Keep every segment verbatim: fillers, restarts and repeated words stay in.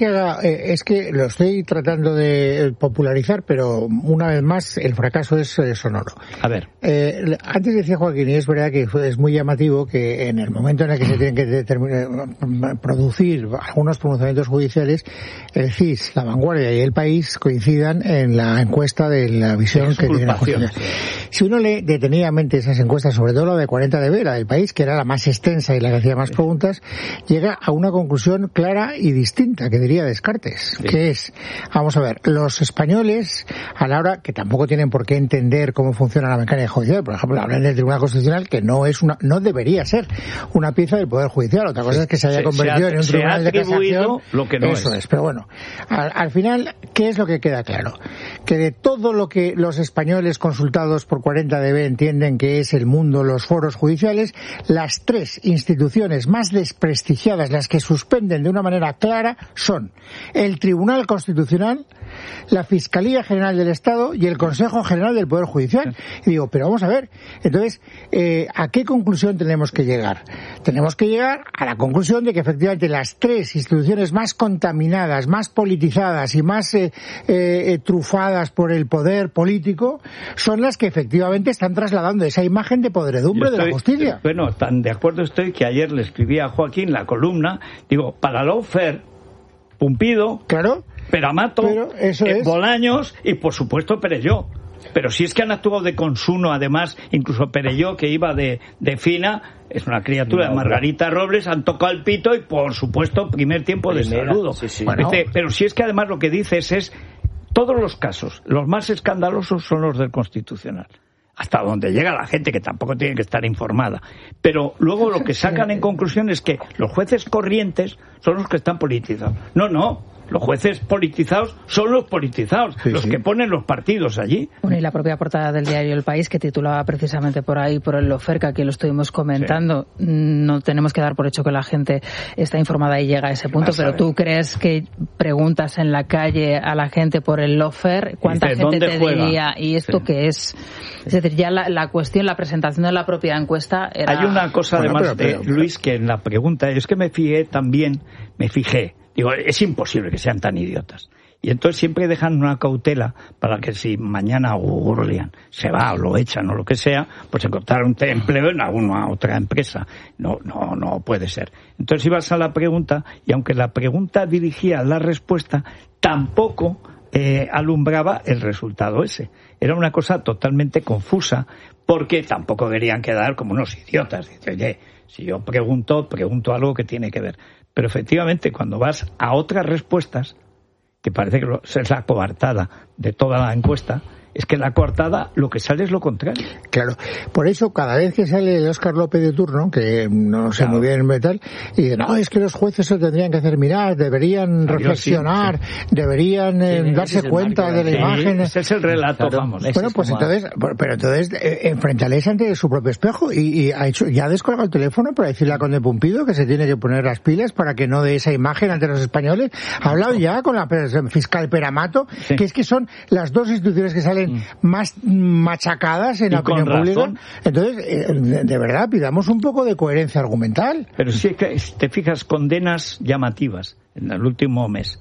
Es que lo estoy tratando de popularizar, pero una vez más el fracaso es sonoro. A ver. Eh, antes decía Joaquín, y es verdad que es muy llamativo que en el momento en el que se tienen que determinar, producir algunos pronunciamientos judiciales, el C I S, La Vanguardia y El País coincidan en la encuesta de la visión que tiene la justicia. Si uno lee detenidamente esas encuestas, sobre todo la de cuarenta D B, la del País, que era la más extensa y la que hacía más preguntas, llega a una conclusión clara y distinta, que diría Descartes, sí. que es, vamos a ver, los españoles, a la hora, que tampoco tienen por qué entender cómo funciona la mecánica judicial, por ejemplo, hablan del Tribunal Constitucional, que no es una, no debería ser una pieza del Poder Judicial, otra cosa sí. es que se haya se, convertido se ha, en un tribunal de casación, lo que no eso es. es, pero bueno, al, al final, ¿qué es lo que queda claro? Que de todo lo que los españoles consultados por cuarenta D B entienden que es el mundo, los foros judiciales, las tres instituciones más desprestigiadas, las que suspenden de una manera clara, son el Tribunal Constitucional, la Fiscalía General del Estado y el Consejo General del Poder Judicial. Y digo, pero vamos a ver, entonces, eh, ¿a qué conclusión tenemos que llegar? Tenemos que llegar a la conclusión de que efectivamente las tres instituciones más contaminadas, más politizadas y más eh, eh, trufadas por el poder político son las que efectivamente están trasladando esa imagen de podredumbre estoy, de la justicia. Bueno, tan de acuerdo estoy que ayer le escribí a Joaquín la columna, digo, para lawfare, Pumpido, claro, Peramato, pero eso eh, es. Bolaños y por supuesto Perelló. Pero si es que han actuado de consuno, además, incluso Perelló, que iba de, de fina, es una criatura no, de Margarita no. Robles, han tocado el pito y por supuesto primer tiempo de Primera, saludo. Sí, sí. Bueno. Dice, pero si es que además lo que dices es, todos los casos, los más escandalosos son los del Constitucional. Hasta donde llega la gente, que tampoco tiene que estar informada. Pero luego lo que sacan en conclusión es que los jueces corrientes son los que están politizados. No, no. Los jueces politizados son los politizados, sí, los sí. que ponen los partidos allí. Bueno, y la propia portada del diario El País, que titulaba precisamente por ahí, por el lawfare, que aquí lo estuvimos comentando, sí. no tenemos que dar por hecho que la gente está informada y llega a ese punto, pero tú crees que preguntas en la calle a la gente por el lawfare, ¿cuánta dice, gente te juega? Diría? ¿Y esto sí. qué es? Es decir, ya la, la cuestión, la presentación de la propia encuesta era... Hay una cosa bueno, además, pero, pero, de, Luis, que en la pregunta, es que me fijé también, me fijé, digo, es imposible que sean tan idiotas. Y entonces siempre dejan una cautela para que si mañana Gurlian se va o lo echan o lo que sea, pues encontrar un empleo en alguna otra empresa. No, no, no puede ser. Entonces ibas a la pregunta y aunque la pregunta dirigía la respuesta, tampoco eh, alumbraba el resultado ese. Era una cosa totalmente confusa porque tampoco querían quedar como unos idiotas. Dice, oye, si yo pregunto, pregunto algo que tiene que ver. Pero efectivamente, cuando vas a otras respuestas, que parece que es la coartada de toda la encuesta, es que la coartada lo que sale es lo contrario. Claro, por eso cada vez que sale el Óscar López de turno, que no sé claro. muy bien metal, y dice, no, es que los jueces se tendrían que hacer mirar, deberían Adiós, reflexionar, sí, sí. deberían eh, sí, darse cuenta de la sí, imagen. Ese es el relato, claro, vamos. Bueno, pues entonces, pero entonces, eh, enfrentales ante su propio espejo, y, y ha hecho, ya ha descolgado el teléfono para decirle a Conde Pumpido que se tiene que poner las pilas para que no dé esa imagen ante los españoles. Ha hablado ya con la fiscal Peramato, sí. que es que son las dos instituciones que salen más machacadas en la opinión pública. Entonces, de, de verdad, pidamos un poco de coherencia argumental. Pero si es que te fijas, condenas llamativas en el último mes.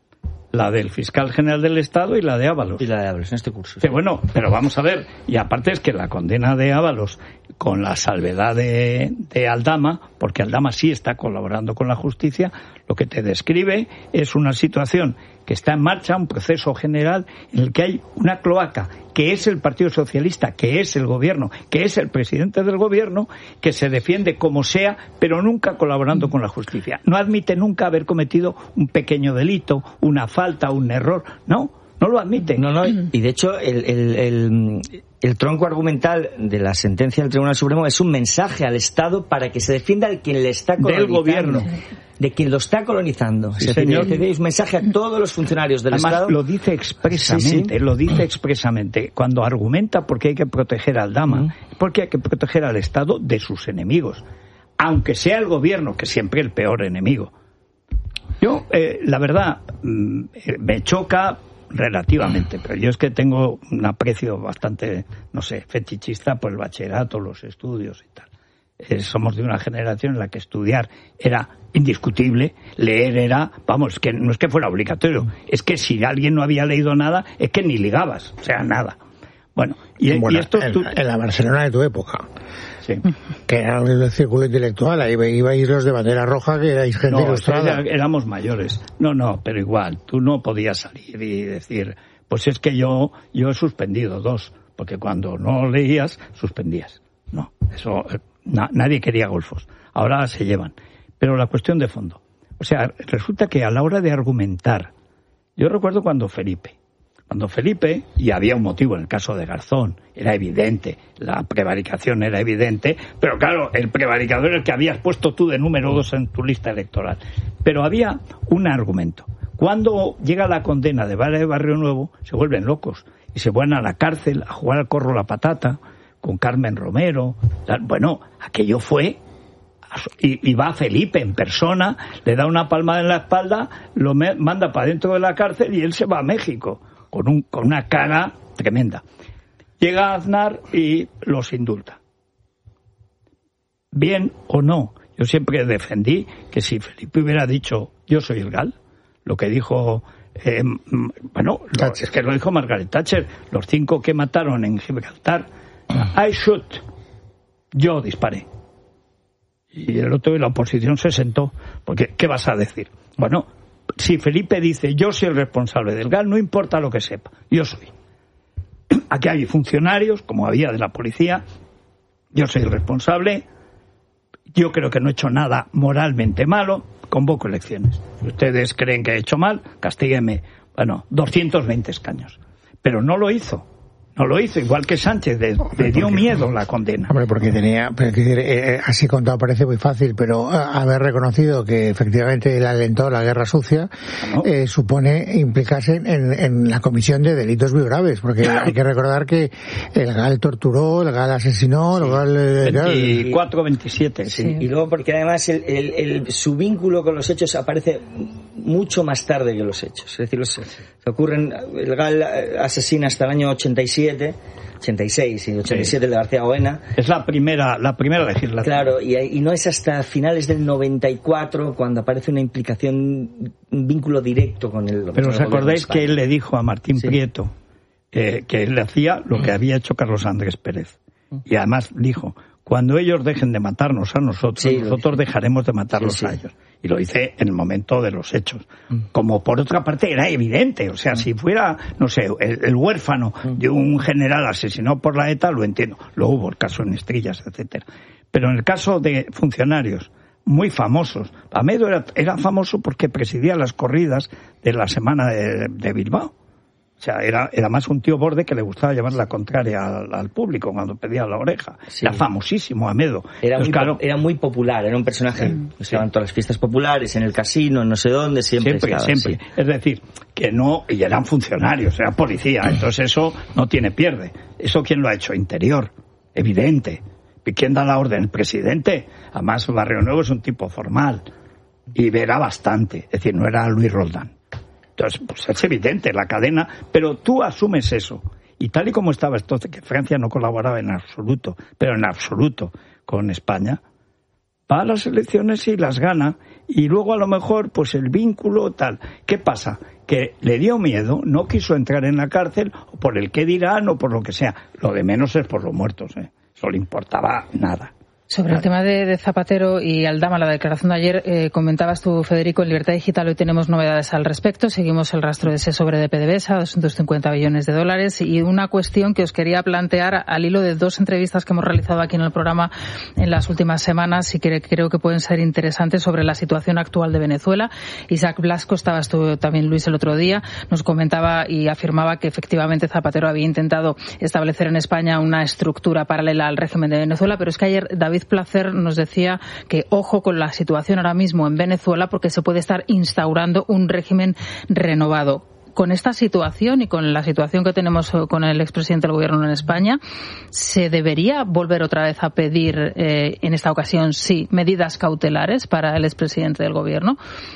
La del fiscal general del Estado y la de Ábalos. Y la de Ábalos, en este curso. Sí, bueno, pero vamos a ver. Y aparte es que la condena de Ábalos, con la salvedad de, de Aldama, porque Aldama sí está colaborando con la justicia, lo que te describe es una situación que está en marcha, un proceso general en el que hay una cloaca, que es el Partido Socialista, que es el gobierno, que es el presidente del gobierno, que se defiende como sea, pero nunca colaborando con la justicia. No admite nunca haber cometido un pequeño delito, una falta, un error. No, no lo admite. No, no, y de hecho el, el, el, el tronco argumental de la sentencia del Tribunal Supremo es un mensaje al Estado para que se defienda al quien le está colonizando. Del gobierno. De quien lo está colonizando. Sí, señor. Es un mensaje a todos los funcionarios del Además, Estado. Lo dice expresamente, sí, sí. lo dice expresamente. Cuando argumenta por qué hay que proteger al Aldama, uh-huh. porque hay que proteger al Estado de sus enemigos. Aunque sea el gobierno, que siempre es el peor enemigo. Yo, eh, la verdad, me choca relativamente, pero yo es que tengo un aprecio bastante, no sé, fetichista por el bachillerato, los estudios y tal. Eh, somos de una generación en la que estudiar era indiscutible, leer era, vamos, que no es que fuera obligatorio, es que si alguien no había leído nada, es que ni ligabas, o sea, nada. Bueno, y, bueno, y esto... En, tú... en la Barcelona de tu época. Sí. Que era el círculo intelectual, ahí ibais los de bandera roja, que erais gente no, ilustrada. Era, éramos mayores. No, no, pero igual, tú no podías salir y decir, pues es que yo, yo he suspendido dos, porque cuando no leías, suspendías. No, eso, na, nadie quería golfos. Ahora se llevan. Pero la cuestión de fondo. O sea, resulta que a la hora de argumentar, yo recuerdo cuando Felipe, Cuando Felipe, y había un motivo en el caso de Garzón, era evidente, la prevaricación era evidente, pero claro, el prevaricador es el que habías puesto tú de número dos en tu lista electoral. Pero había un argumento. Cuando llega la condena de Vara de Barrio Nuevo, se vuelven locos y se van a la cárcel a jugar al corro la patata con Carmen Romero. Bueno, aquello fue... Y, y va Felipe en persona, le da una palmada en la espalda, lo me, manda para dentro de la cárcel y él se va a México. Con, un, con una cara tremenda. Llega Aznar y los indulta. Bien o no, yo siempre defendí que si Felipe hubiera dicho yo soy el Gal, lo que dijo, eh, bueno, lo, es que lo dijo Margaret Thatcher, los cinco que mataron en Gibraltar, I shoot, yo disparé. Y el otro de la oposición se sentó, porque ¿qué vas a decir? Bueno, si Felipe dice yo soy el responsable del Gal, no importa lo que sepa, yo soy. Aquí hay funcionarios, como había de la policía, yo soy el responsable, yo creo que no he hecho nada moralmente malo, convoco elecciones. Si ustedes creen que he hecho mal, castíguenme, bueno, doscientos veinte escaños. Pero no lo hizo. No lo hizo, igual que Sánchez, le, le dio miedo la condena. Hombre, porque tenía, eh, así contado parece muy fácil, pero haber reconocido que efectivamente él alentó la guerra sucia, ¿no? eh, supone implicarse en, en la comisión de delitos muy graves, porque hay que recordar que el Gal torturó, el Gal asesinó, el Gal... Eh, veinticuatro, veintisiete. Sí. Sí. Y luego porque además el, el, el, su vínculo con los hechos aparece mucho más tarde que los hechos. Es decir, los, se ocurren, el Gal asesina hasta el año ochenta y siete, ochenta y seis y ochenta y siete sí. de García Oena. Es la primera la primera legislatura. Claro, y, y no es hasta finales del noventa y cuatro cuando aparece una implicación, un vínculo directo con el... Pero os acordáis que él le dijo a Martín sí. Prieto eh, que él le hacía lo que había hecho Carlos Andrés Pérez. Y además dijo, cuando ellos dejen de matarnos a nosotros, sí, nosotros dejaremos de matarlos sí, sí. a ellos. Y lo hice en el momento de los hechos. Mm. Como por otra parte era evidente, o sea, mm. si fuera, no sé, el, el huérfano mm. de un general asesinado por la ETA, lo entiendo. Lo hubo, el caso en Estrillas, etcétera. Pero en el caso de funcionarios muy famosos, Amedo era, era famoso porque presidía las corridas de la semana de, de Bilbao. O sea, era, era más un tío borde que le gustaba llevar la contraria al, al público cuando pedía la oreja. Sí. Era famosísimo, Amedo. Era, Entonces, muy, claro, era muy popular, era un personaje. Sí, estaban sí. todas las fiestas populares, en el casino, en no sé dónde, siempre Siempre, estaba, siempre. Sí. Es decir, que no, y eran funcionarios, era policía, entonces eso no tiene pierde. ¿Eso quién lo ha hecho? Interior, evidente. ¿Y quién da la orden? El presidente. Además, Barrio Nuevo es un tipo formal. Y verá bastante. Es decir, no era Luis Roldán. Entonces, pues es evidente, la cadena, pero tú asumes eso. Y tal y como estaba entonces, que Francia no colaboraba en absoluto, pero en absoluto con España, va a las elecciones y las gana, y luego a lo mejor, pues el vínculo tal. ¿Qué pasa? Que le dio miedo, no quiso entrar en la cárcel, o por el qué dirán, o por lo que sea. Lo de menos es por los muertos, ¿eh? Eso le importaba nada. Sobre el tema de, de Zapatero y Aldama, la declaración de ayer, eh, comentabas tú, Federico, en Libertad Digital hoy tenemos novedades al respecto. Seguimos el rastro de ese sobre de PDVSA, doscientos cincuenta billones de dólares, y una cuestión que os quería plantear al hilo de dos entrevistas que hemos realizado aquí en el programa en las últimas semanas y que creo que pueden ser interesantes sobre la situación actual de Venezuela. Isaac Blasco, estabas tú también, Luis, el otro día, nos comentaba y afirmaba que efectivamente Zapatero había intentado establecer en España una estructura paralela al régimen de Venezuela, pero es que ayer David Placer nos decía que ojo con la situación ahora mismo en Venezuela porque se puede estar instaurando un régimen renovado. Con esta situación y con la situación que tenemos con el expresidente del gobierno en España, ¿se debería volver otra vez a pedir, eh, en esta ocasión sí, medidas cautelares para el expresidente del gobierno?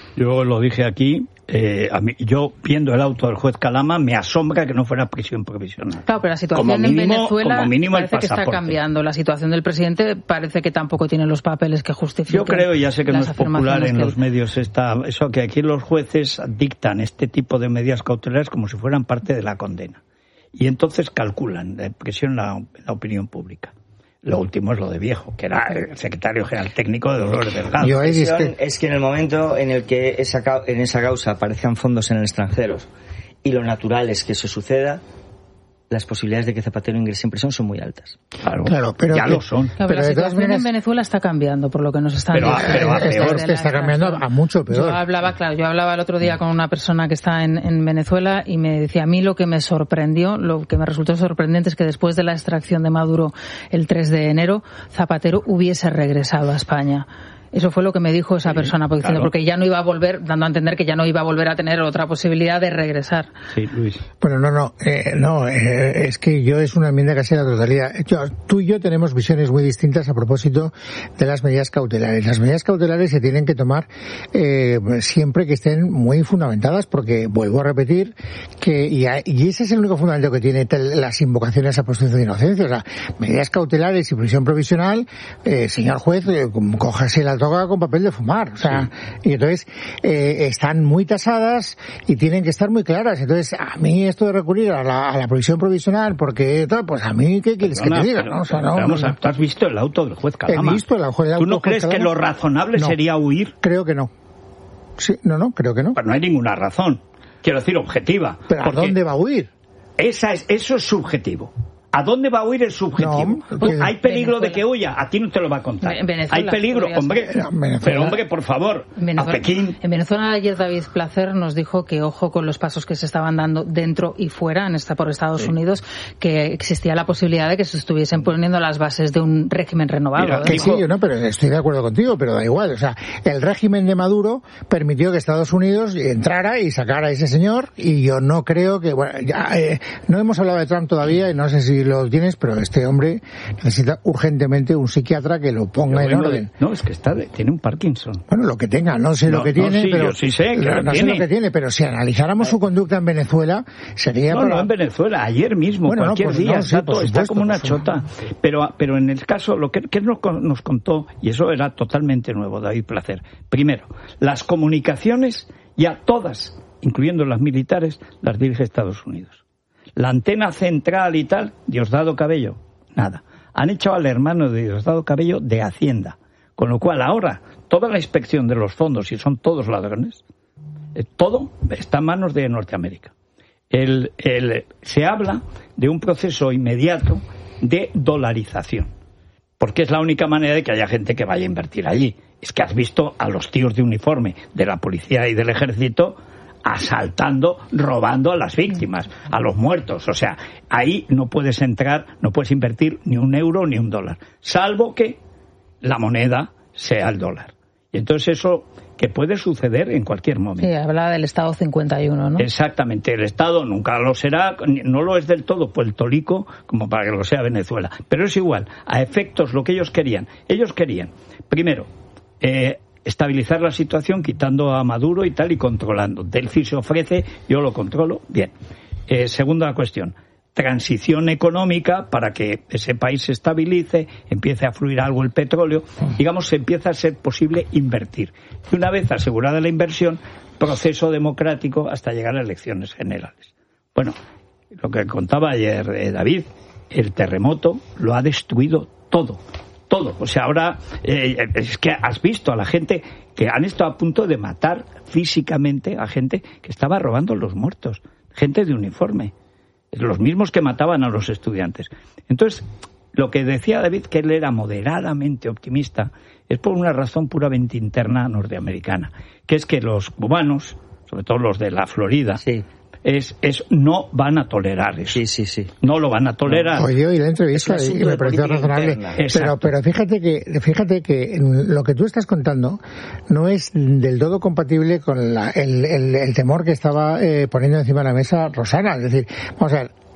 Yo lo dije aquí, eh, a mí, yo viendo el auto del juez Calama me asombra que no fuera prisión provisional. Claro, pero la situación como mínimo, en Venezuela como mínimo parece que está cambiando. La situación del presidente parece que tampoco tiene los papeles que justifiquen. Yo creo, ya sé que no es popular en que los medios esta, eso, que aquí los jueces dictan este tipo de medidas cautelares como si fueran parte de la condena. Y entonces calculan la presión en la, la opinión pública. Lo último es lo de Viejo, que era el secretario general técnico de Dolores Delgado. La cuestión es que en el momento en el que esa, en esa causa aparezcan fondos en el extranjero y lo natural es que eso suceda, las posibilidades de que Zapatero ingrese en prisión son muy altas. Claro, claro pero ya que, lo son. Claro, pero la situación maneras, en Venezuela está cambiando, por lo que nos están pero, diciendo. Pero a peor, es que está cambiando a mucho peor. Yo hablaba, claro, yo hablaba el otro día con una persona que está en, en Venezuela y me decía, a mí lo que me sorprendió, lo que me resultó sorprendente es que después de la extracción de Maduro el tres de enero, Zapatero hubiese regresado a España. Eso fue lo que me dijo esa sí, persona, porque, claro. porque ya no iba a volver, dando a entender que ya no iba a volver a tener otra posibilidad de regresar. Sí, Luis. Bueno, no, no, eh, no, eh, es que yo es una enmienda casi a la totalidad. Yo, tú y yo tenemos visiones muy distintas a propósito de las medidas cautelares. Las medidas cautelares se tienen que tomar eh, siempre que estén muy fundamentadas, porque vuelvo a repetir que, y, a, y ese es el único fundamento que tiene tel, las invocaciones a presunción de inocencia. O sea, medidas cautelares y prisión provisional, eh, señor juez, eh, cójase la toca con papel de fumar, o sea, sí. Y entonces eh, están muy tasadas y tienen que estar muy claras. Entonces, a mí esto de recurrir a la, a la prisión provisional, porque pues a mí, ¿qué quieres Perdona, que te diga? Pero, ¿no? O sea, no, vamos a, ¿tú has visto el auto del juez Calama? He visto el auto del ¿Tú no juez crees Calama? que lo razonable no. sería huir? Creo que no. Sí, no, no, creo que no. Pero no hay ninguna razón. Quiero decir, objetiva. ¿Pero a dónde va a huir? Esa es, eso es subjetivo. ¿A dónde va a huir el subjetivo? No, pues, ¿hay peligro Venezuela. de que huya? A ti no te lo va a contar. ¿Hay peligro? Hombre, pero hombre, por favor, a Pekín. En Venezuela ayer David Placer nos dijo que ojo con los pasos que se estaban dando dentro y fuera, en esta, por Estados sí. Unidos, que existía la posibilidad de que se estuviesen poniendo las bases de un régimen renovado. Mira, que sí, no, pero estoy de acuerdo contigo, pero da igual. O sea, el régimen de Maduro permitió que Estados Unidos entrara y sacara a ese señor, y yo no creo que, bueno, ya, eh, no hemos hablado de Trump todavía, y no sé si lo tienes, pero este hombre necesita urgentemente un psiquiatra que lo ponga en orden. De, no, es que está de, tiene un Parkinson. Bueno, lo que tenga, no sé no, lo que tiene, no, sí, pero yo sí sé que no, lo sé tiene. lo que tiene, pero si analizáramos su conducta en Venezuela, sería No, para... no en Venezuela, ayer mismo, bueno, cualquier no, pues, día, no, sí, está, todo, supuesto, está como una chota. Pero, pero en el caso, lo que, que nos, nos contó, y eso era totalmente nuevo, David Placer. Primero, las comunicaciones, ya todas, incluyendo las militares, las dirige Estados Unidos. La antena central y tal, Diosdado Cabello, nada. Han echado al hermano de Diosdado Cabello de Hacienda. Con lo cual ahora, toda la inspección de los fondos, y son todos ladrones, eh, todo está en manos de Norteamérica. El, el, se habla de un proceso inmediato de dolarización. Porque es la única manera de que haya gente que vaya a invertir allí. Es que has visto a los tíos de uniforme de la policía y del ejército asaltando, robando a las víctimas, a los muertos. O sea, ahí no puedes entrar, no puedes invertir ni un euro ni un dólar, salvo que la moneda sea el dólar. Y entonces eso que puede suceder en cualquier momento. Sí, hablaba del Estado cincuenta y uno, ¿no? Exactamente, el Estado nunca lo será, no lo es del todo puertorico como para que lo sea Venezuela, pero es igual, a efectos lo que ellos querían. Ellos querían, primero, eh, estabilizar la situación quitando a Maduro y tal y controlando. Delfi se ofrece, yo lo controlo, bien. Eh, segunda cuestión, transición económica para que ese país se estabilice, empiece a fluir algo el petróleo, digamos, se empieza a ser posible invertir. Y una vez asegurada la inversión, proceso democrático hasta llegar a elecciones generales. Bueno, lo que contaba ayer eh, David, el terremoto lo ha destruido todo. Todo. O sea, ahora eh, es que has visto a la gente que han estado a punto de matar físicamente a gente que estaba robando los muertos. Gente de uniforme. Los mismos que mataban a los estudiantes. Entonces, lo que decía David, que él era moderadamente optimista, es por una razón puramente interna norteamericana. Que es que los cubanos, sobre todo los de la Florida... Sí. Es, es no van a tolerar eso. Sí, sí, sí. No lo van a tolerar. Oye, oí la entrevista y me pareció razonable. Pero, pero fíjate que, fíjate que lo que tú estás contando no es del todo compatible con la, el, el, el temor que estaba eh, poniendo encima de la mesa Rosana. Es decir, vamos a ver,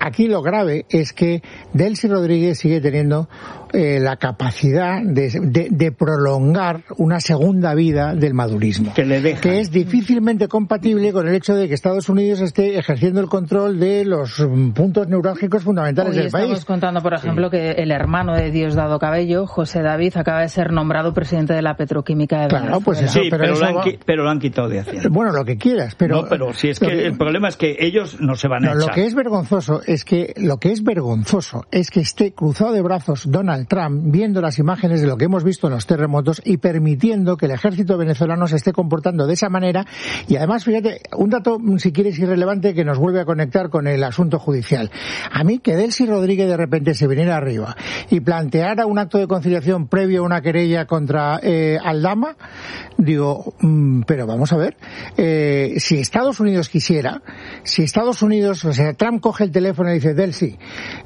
aquí lo grave es que Delcy Rodríguez sigue teniendo eh, la capacidad de, de, de prolongar una segunda vida del madurismo, que, le que es difícilmente compatible con el hecho de que Estados Unidos esté ejerciendo el control de los puntos neurálgicos fundamentales Hoy del estamos país. contando, por ejemplo, sí. que el hermano de Diosdado Cabello, José David, acaba de ser nombrado presidente de la Petroquímica de Claro, Venezuela. pues eso, sí, pero, pero, eso lo han, va... pero lo han quitado de Hacienda. Bueno, lo que quieras, pero... No, pero si es que, que el problema es que ellos no se van a no, echar. Lo que es vergonzoso es que, lo que es vergonzoso es que esté cruzado de brazos Donald Trump viendo las imágenes de lo que hemos visto en los terremotos y permitiendo que el ejército venezolano se esté comportando de esa manera. Y además, fíjate, un dato, si quieres, irrelevante que nos vuelve a conectar con el asunto judicial. A mí que Delcy Rodríguez de repente se viniera arriba y planteara un acto de conciliación previo a una querella contra eh, Aldama, digo, mmm, pero vamos a ver, eh, si Estados Unidos quisiera, si Estados Unidos, o sea, Trump coge el teléfono y dice, Delcy,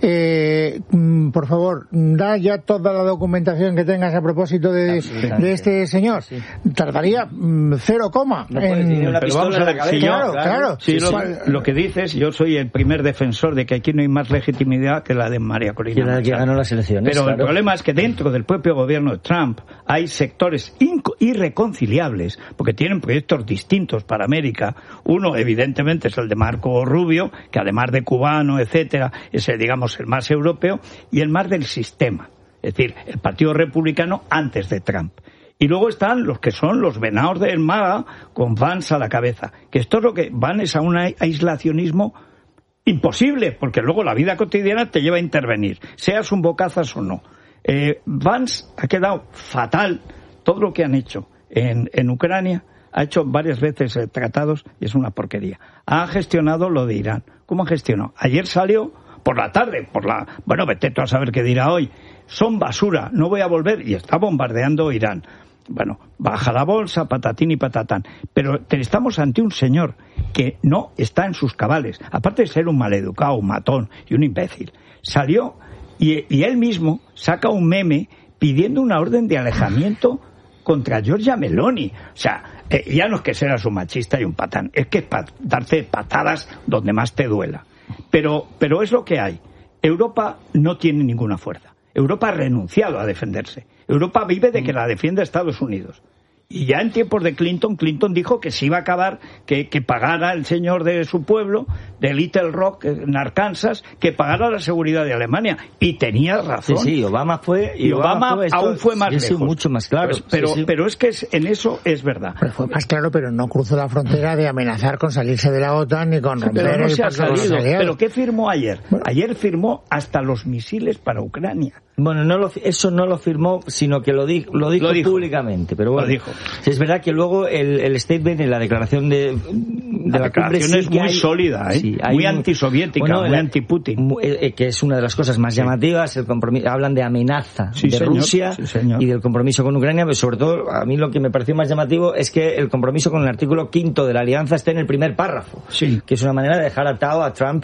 eh, mmm, por favor, da ya toda la documentación que tengas a propósito de, de este señor, sí. tardaría mmm, cero coma. No en... una pero vamos a ver, si claro, yo, claro. Si sí, lo, sí. lo que dices, yo soy el primer defensor de que aquí no hay más legitimidad que la de María Corina Machado. Que ganó las elecciones. Pero claro. el problema es que dentro del propio gobierno de Trump hay sectores irreconciliables, porque tienen proyectos distintos para América. Uno, evidentemente, es el de Marco Rubio, que además de cubano, etcétera, es, el, digamos, el más europeo, y el más del sistema. Es decir, el Partido Republicano antes de Trump. Y luego están los que son los venados del MAGA con Vance a la cabeza. Que esto es lo que van es a un aislacionismo imposible, porque luego la vida cotidiana te lleva a intervenir, seas un bocazas o no. Eh, Vance ha quedado fatal. Todo lo que han hecho en, en Ucrania, ha hecho varias veces eh, tratados y es una porquería. Ha gestionado lo de Irán. ¿Cómo ha gestionado? Ayer salió por la tarde, por la... Bueno, vete tú a saber qué dirá hoy. Son basura, no voy a volver. Y está bombardeando Irán. Bueno, baja la bolsa, patatín y patatán. Pero estamos ante un señor que no está en sus cabales. Aparte de ser un maleducado, un matón y un imbécil. Salió y, y él mismo saca un meme pidiendo una orden de alejamiento contra Giorgia Meloni. O sea, eh, ya no es que seas un machista y un patán, es que es para darte patadas donde más te duela. Pero, pero es lo que hay. Europa no tiene ninguna fuerza. Europa ha renunciado a defenderse. Europa vive de que la defiende Estados Unidos. Y ya en tiempos de Clinton, Clinton dijo que se iba a acabar, que, que pagara el señor de su pueblo, de Little Rock, en Arkansas, que pagara la seguridad de Alemania. Y tenía razón. Sí, sí, Obama fue... Y, y Obama, Obama fue esto, aún fue más sí, lejos. Sí, mucho más claro. Pues, pero, sí, sí. pero es que es, en eso es verdad. Pero fue más claro, pero no cruzó la frontera de amenazar con salirse de la OTAN ni con romper pero no el se ha salido. Pero ¿Pero qué firmó ayer? Bueno. Ayer firmó hasta los misiles para Ucrania. Bueno, no lo, eso no lo firmó, sino que lo, di, lo, dijo, lo dijo públicamente. Pero bueno, lo dijo. Es verdad que luego el, el statement en la declaración de, de la, la declaración cumbre es sí muy hay, sólida, ¿eh? Sí, muy un, antisoviética, bueno, muy la, anti-Putin. Eh, que es una de las cosas más sí. llamativas. El compromiso, hablan de amenaza sí, de señor, Rusia sí, señor. y del compromiso con Ucrania, pero sobre todo a mí lo que me pareció más llamativo es que el compromiso con el artículo quinto de la alianza está en el primer párrafo, sí. que es una manera de dejar atado a Trump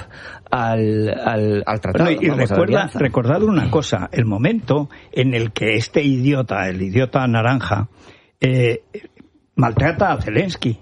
al, al, al tratado. Bueno, y vamos, recuerda, recordad una cosa, el momento en el que este idiota, el idiota naranja, eh, maltrata a Zelensky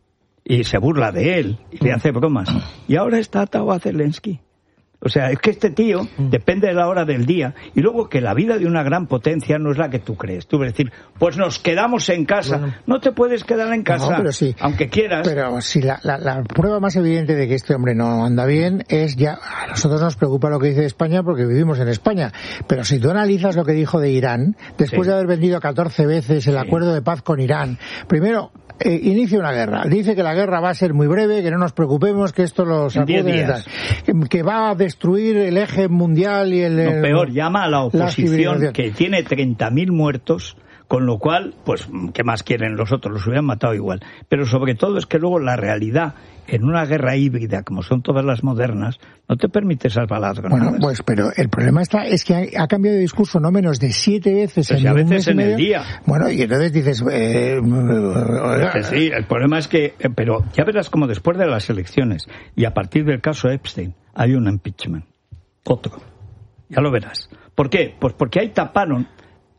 y se burla de él y le hace bromas. Y ahora está atado a Zelensky. O sea, es que este tío depende de la hora del día. Y luego que la vida de una gran potencia no es la que tú crees. Tú vas a decir, pues nos quedamos en casa. Bueno, no te puedes quedar en casa, no, pero sí, aunque quieras. Pero sí, la, la, la prueba más evidente de que este hombre no anda bien es ya... A nosotros nos preocupa lo que dice España porque vivimos en España. Pero si tú analizas lo que dijo de Irán, después sí. de haber vendido catorce veces el sí. acuerdo de paz con Irán, primero... Eh, inicia una guerra. Dice que la guerra va a ser muy breve, que no nos preocupemos, que esto lo sacuden, que va a destruir el eje mundial y el... Lo el, peor, llama a la oposición la que tiene treinta mil muertos, con lo cual, pues, ¿qué más quieren los otros? Los hubieran matado igual. Pero sobre todo es que luego la realidad, en una guerra híbrida, como son todas las modernas, no te permite salvar las granadas. Bueno, pues, pero el problema está, es que ha, ha cambiado de discurso no menos de siete veces pues en a un veces mes en y medio. el día. Bueno, y entonces dices, eh, eh, sí, el problema es que, eh, pero ya verás como después de las elecciones, y a partir del caso Epstein, hay un impeachment. Otro. Ya lo verás. ¿Por qué? Pues porque ahí taparon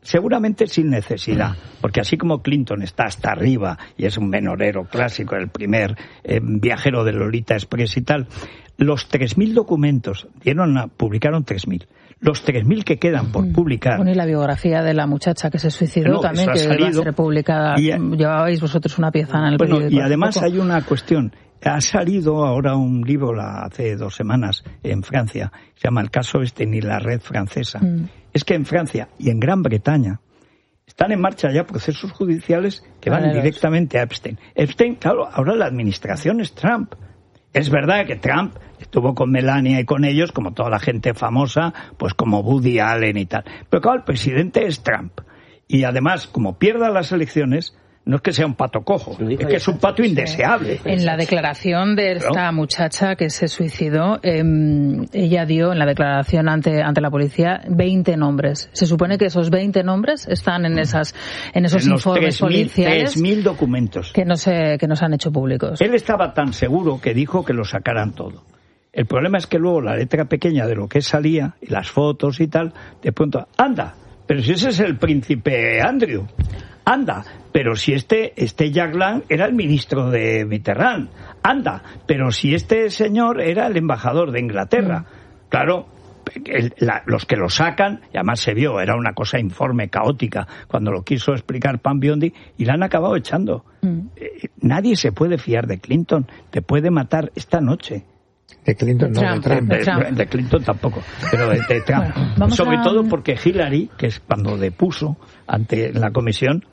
seguramente sin necesidad, porque así como Clinton está hasta arriba y es un menorero clásico, el primer eh, viajero de Lolita Express y tal, los tres mil documentos, dieron a, publicaron tres mil. Los tres mil que quedan por publicar... Bueno, y la biografía de la muchacha que se suicidó no, también, que salido, va a ser publicada. Y, llevabais vosotros una pieza en el bueno, periódico. Y además hay una cuestión. Ha salido ahora un libro la, hace dos semanas en Francia, se llama El caso Epstein y la red francesa. Mm. Es que en Francia y en Gran Bretaña están en marcha ya procesos judiciales que van vale, directamente a Epstein. Epstein, claro, ahora la administración es Trump. Es verdad que Trump estuvo con Melania y con ellos, como toda la gente famosa, pues como Woody Allen y tal. Pero claro, el presidente es Trump. Y además, como pierda las elecciones, no es que sea un pato cojo, es que es un pato indeseable. En la declaración de esta ¿Pero? muchacha que se suicidó, eh, ella dio en la declaración ante ante la policía veinte nombres. Se supone que esos veinte nombres están en esas en esos en informes policiales. tres mil documentos. Que no se, que no se han hecho públicos. Él estaba tan seguro que dijo que lo sacaran todo. El problema es que luego la letra pequeña de lo que salía, y las fotos y tal, de pronto, anda, pero si ese es el príncipe Andrew. Anda, pero si este, este Jack Lang era el ministro de Mitterrand. Anda, pero si este señor era el embajador de Inglaterra. Claro, el, la, los que lo sacan, y además se vio, era una cosa informe, caótica, cuando lo quiso explicar Pam Biondi, y la han acabado echando. Mm. Eh, nadie se puede fiar de Clinton, te puede matar esta noche. De Clinton, no, Trump, de Trump. De, de, de Clinton tampoco, pero de, de Trump. Bueno, sobre a... todo porque Hillary, que es cuando depuso ante la comisión,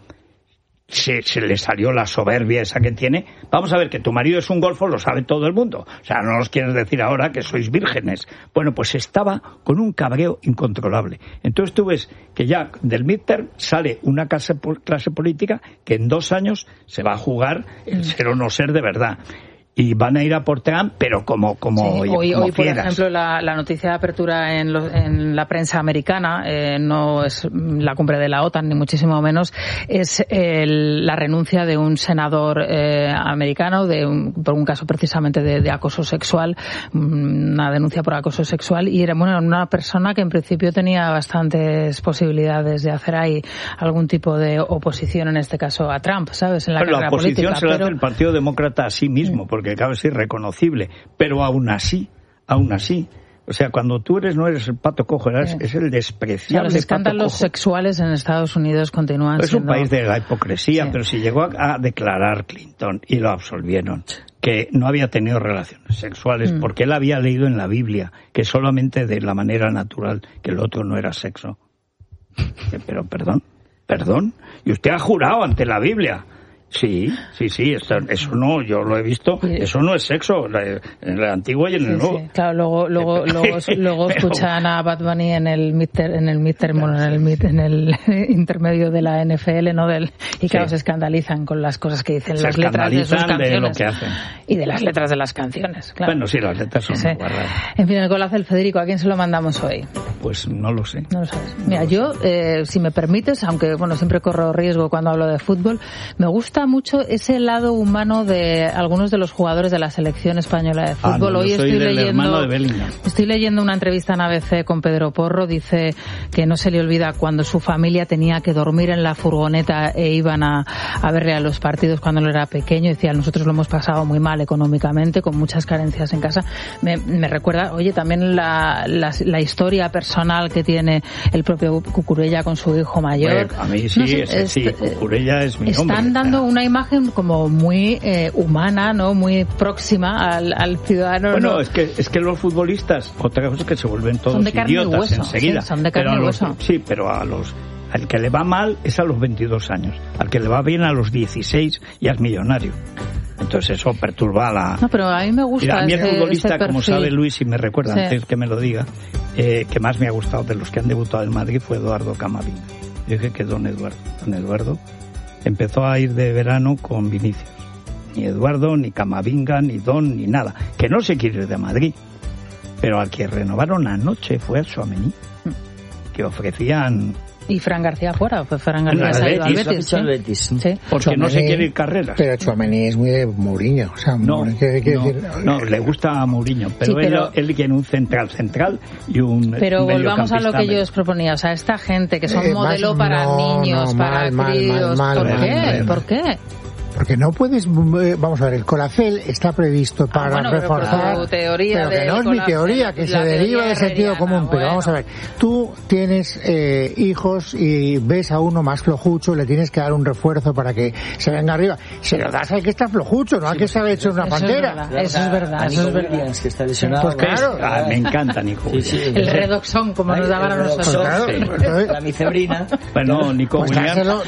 se, se le salió la soberbia esa que tiene. Vamos a ver, que tu marido es un golfo, lo sabe todo el mundo. O sea, no nos quieres decir ahora que sois vírgenes. Bueno, pues estaba con un cabreo incontrolable. Entonces tú ves que ya del midterm sale una clase, clase política que en dos años se va a jugar el ser o no ser de verdad. Y van a ir a por Trump, pero como como, sí, hoy, como hoy por ejemplo, la, la noticia de apertura en, lo, en la prensa americana, eh, no es la cumbre de la OTAN, ni muchísimo menos, es el, la renuncia de un senador eh, americano de un, por un caso precisamente de, de acoso sexual, una denuncia por acoso sexual, y era bueno, una persona que en principio tenía bastantes posibilidades de hacer ahí algún tipo de oposición, en este caso a Trump, ¿sabes? En la, pero la oposición política, se la pero... hace el Partido Demócrata a sí mismo, porque claro, es irreconocible, pero aún así, aún así, o sea, cuando tú eres, no eres el pato cojo, eres, sí. es el despreciable. O sea, los escándalos sexuales en Estados Unidos continúan es siendo... un país de la hipocresía, sí. Pero si llegó a, a declarar Clinton y lo absolvieron, que no había tenido relaciones sexuales, mm. porque él había leído en la Biblia que solamente de la manera natural, que el otro no era sexo. Pero perdón, perdón, y usted ha jurado ante la Biblia. Sí, sí, sí, eso, eso no, yo lo he visto, eso no es sexo, en el antiguo y en el nuevo. Sí, sí. Claro, luego, luego, luego, luego Pero... escuchan a Bad Bunny en el midterm, en el midterm, claro, en el mid, en el intermedio de la N F L, ¿no? Del, y claro, sí. se escandalizan con las cosas que dicen, se las letras de sus canciones. De lo que hacen. Y de las letras de las canciones, claro. Bueno, sí, las letras son sí. guardadas. En fin, el golazo del Federico, ¿a quién se lo mandamos hoy? Pues no lo sé. No lo sabes. Mira, no yo, eh, si me permites, aunque, bueno, siempre corro riesgo cuando hablo de fútbol, me gusta mucho ese lado humano de algunos de los jugadores de la selección española de fútbol. Ah, no, Hoy soy estoy del leyendo de estoy leyendo una entrevista en A B C con Pedro Porro. Dice que no se le olvida cuando su familia tenía que dormir en la furgoneta e iban a, a verle a los partidos cuando él era pequeño. Decía, nosotros lo hemos pasado muy mal económicamente, con muchas carencias en casa. Me, me recuerda, oye, también la, la, la historia personal que tiene el propio Cucurella con su hijo mayor. Bueno, a mí sí, no sé, ese, sí, Cucurella es mi Están hombre. dando una imagen como muy eh, humana, ¿no? Muy próxima al, al ciudadano. Bueno, ¿no? es que es que los futbolistas, otra cosa es que se vuelven todos idiotas hueso, enseguida. Sí, son de carne pero y los, hueso. Sí, pero a los al que le va mal es a los veintidós años, al que le va bien a los dieciséis y al millonario. Entonces eso perturba a la... No, pero a mí me gusta Mira, a mí el ese, futbolista, ese como sabe Luis, y me recuerda sí. antes que me lo diga, eh, que más me ha gustado de los que han debutado en Madrid fue Eduardo Camavinga. Yo dije que don Eduardo, don Eduardo empezó a ir de verano con Vinicius. Ni Eduardo, ni Camavinga, ni Don, ni nada. Que no se quiere ir de Madrid. Pero al que renovaron anoche fue a Tchouaméni, que ofrecían Y Fran García fuera, pues Fran García se ha ido al Betis. ¿Sí? Betis. Sí. Porque Chouameni, no se quiere ir carreras. Pero Tchouameni es muy de Mourinho. O sea, no, ¿qué, qué no, decir? no, le gusta a Mourinho, pero, sí, pero él, él quiere un central central y un Pero volvamos a lo que yo os proponía, o sea, esta gente que son eh, modelo más, para no, niños, no, para mal, críos, mal, mal, ¿por, mal, qué? Mal, mal. ¿Por qué? Porque no puedes, vamos a ver, el Colacel está previsto para ah, bueno, reforzar, pero, teoría pero que no es mi teoría, que se deriva del sentido común, bueno. Pero vamos a ver, tú tienes eh, hijos y ves a uno más flojucho, le tienes que dar un refuerzo para que se venga arriba, se lo das al que está flojucho, no al sí, que está hecho una pantera. Eso es verdad, eso es verdad. Williams, que está lesionado. Pues claro. Ah, me encanta Nico sí, sí, el redoxón, como nos daban a nosotros. Pues claro, la micebrina. Bueno, Nico pues Williams. Dáselo,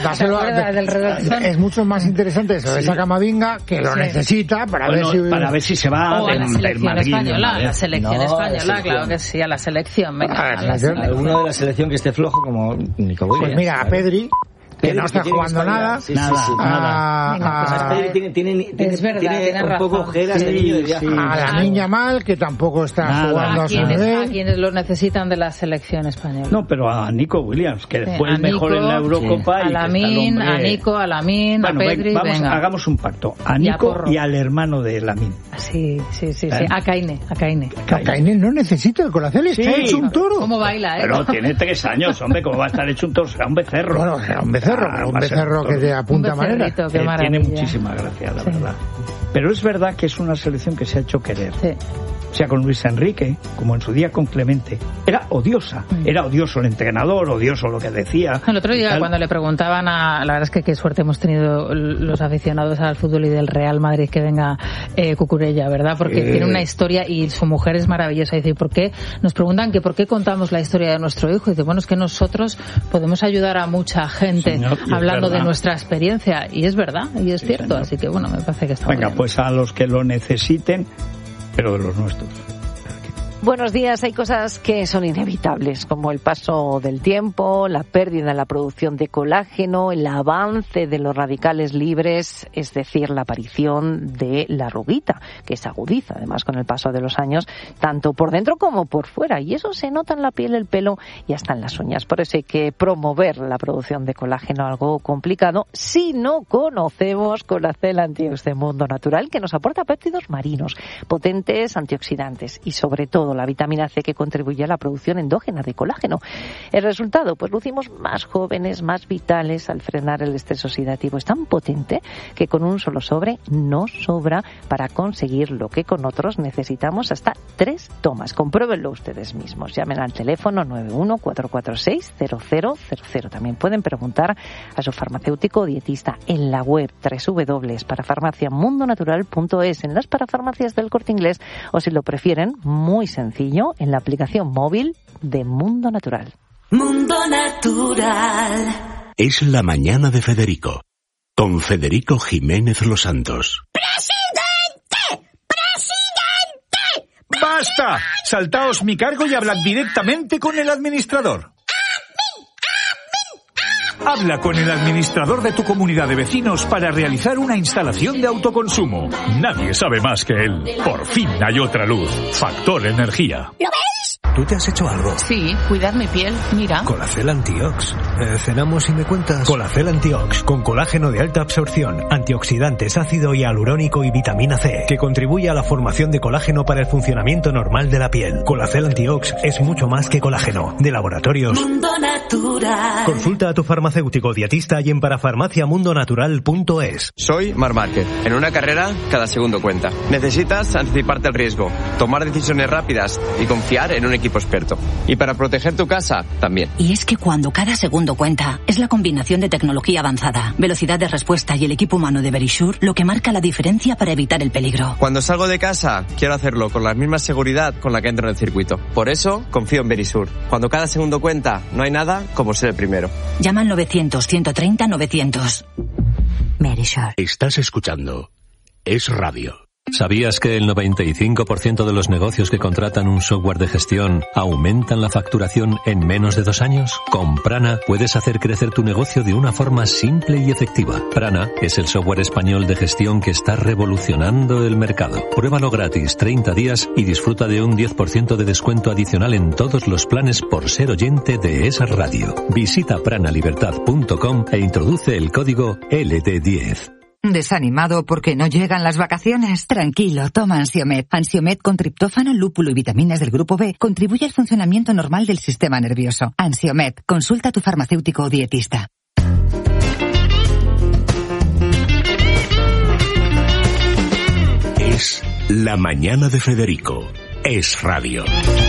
dáselo, es mucho más interesante eso, esa Camavinga que lo sí. necesita para bueno, ver si para ver si se va o del, a la selección Madrid, española, la selección no, española, la selección. Claro que sí, a la selección, venga, a la a la selección. Alguno de la selección que esté flojo como Nico Williams. Pues mira, a Pedri que no está jugando nada, sí, nada, sí, sí. A, Venga, pues a, a, tiene, tiene, tiene, es verdad, tiene tiene un razón. poco ojeras de niño de viaje. Sí, a la niña mal que tampoco está nada. Jugando a, a su nivel. A quienes lo necesitan de la selección española. No, pero a Nico Williams, que sí, fue el Nico, mejor en la Eurocopa. Sí. Y a Lamine, a Nico, a Lamine, bueno, a Pedri, vamos, venga. Hagamos un pacto. A Nico y, y al hermano de Lamine. Sí, sí, sí, sí. A Caine, a Caine. A Caine no necesita el Colacel, está sí. hecho un toro. ¿Cómo baila, eh? Pero tiene tres años, hombre, ¿cómo va a estar hecho un toro? Será un becerro. Bueno, será un becerro, ah, un becerro que te apunta manera. Eh, tiene muchísima gracia, la sí. verdad. Pero es verdad que es una selección que se ha hecho querer. Sí. O sea, con Luis Enrique, como en su día con Clemente, era odiosa. Mm. Era odioso el entrenador, odioso lo que decía. El otro día, cuando le preguntaban a... La verdad es que qué suerte hemos tenido los aficionados al fútbol y del Real Madrid que venga eh, Cucurella, ¿verdad? Porque eh. tiene una historia y su mujer es maravillosa. Y dice, ¿por qué? Nos preguntan que por qué contamos la historia de nuestro hijo. Y dice, bueno, es que nosotros podemos ayudar a mucha gente sí, no, hablando de nuestra experiencia. Y es verdad, y es sí, cierto. Señor. Así que, bueno, me parece que está Venga, bien. Pues a los que lo necesiten, pero de los nuestros. Buenos días. Hay cosas que son inevitables, como el paso del tiempo, la pérdida en la producción de colágeno, el avance de los radicales libres, es decir, la aparición de la arruguita, que se agudiza además con el paso de los años, tanto por dentro como por fuera. Y eso se nota en la piel, el pelo y hasta en las uñas. Por eso hay que promover la producción de colágeno, algo complicado, si no conocemos Colacel Antiox de Mundo Natural, que nos aporta péptidos marinos, potentes antioxidantes y sobre todo la vitamina C que contribuye a la producción endógena de colágeno. El resultado, pues lucimos más jóvenes, más vitales al frenar el estrés oxidativo. Es tan potente que con un solo sobre nos sobra para conseguir lo que con otros necesitamos hasta tres tomas. Compruébenlo ustedes mismos. Llamen al teléfono nueve uno cuatro cuatro seis cero cero cero cero. También pueden preguntar a su farmacéutico o dietista en la web doble u doble u doble u para farmacia mundo natural punto es, en las parafarmacias del Corte Inglés o, si lo prefieren, muy sencillo, en la aplicación móvil de Mundo Natural. Mundo Natural. Es la mañana de Federico, con Federico Jiménez Los Santos. ¡Presidente! ¡Presidente! ¡Basta! Saltaos mi cargo y hablad directamente con el administrador. Habla con el administrador de tu comunidad de vecinos para realizar una instalación de autoconsumo. Nadie sabe más que él. Por fin hay otra luz. Factor Energía. ¿Lo ves? ¿Tú te has hecho algo? Sí, cuidar mi piel, mira. Colacel Antiox. Eh, ¿Cenamos y me cuentas? Colacel Antiox, con colágeno de alta absorción, antioxidantes, ácido hialurónico y vitamina C, que contribuye a la formación de colágeno para el funcionamiento normal de la piel. Colacel Antiox es mucho más que colágeno. De Laboratorios Mundo Natural. Consulta a tu farmacéutico dietista y en parafarmacia mundo natural punto es. Soy Marc Márquez. En una carrera, cada segundo cuenta. Necesitas anticiparte al riesgo, tomar decisiones rápidas y confiar en un equipo experto. Y para proteger tu casa, también. Y es que cuando cada segundo cuenta, es la combinación de tecnología avanzada, velocidad de respuesta y el equipo humano de Verisure lo que marca la diferencia para evitar el peligro. Cuando salgo de casa, quiero hacerlo con la misma seguridad con la que entro en el circuito. Por eso, confío en Verisure. Cuando cada segundo cuenta, no hay nada como ser el primero. Llama al novecientos, ciento treinta, novecientos. Verisure. Estás escuchando Es Radio. ¿Sabías que el noventa y cinco por ciento de los negocios que contratan un software de gestión aumentan la facturación en menos de dos años? Con Prana puedes hacer crecer tu negocio de una forma simple y efectiva. Prana es el software español de gestión que está revolucionando el mercado. Pruébalo gratis treinta días y disfruta de un diez por ciento de descuento adicional en todos los planes por ser oyente de esa radio. Visita prana libertad punto com e introduce el código L D diez. ¿Desanimado porque no llegan las vacaciones? Tranquilo, toma Ansiomed. Ansiomed con triptófano, lúpulo y vitaminas del grupo B contribuye al funcionamiento normal del sistema nervioso. Ansiomed, consulta a tu farmacéutico o dietista. Es La Mañana de Federico. Es radio.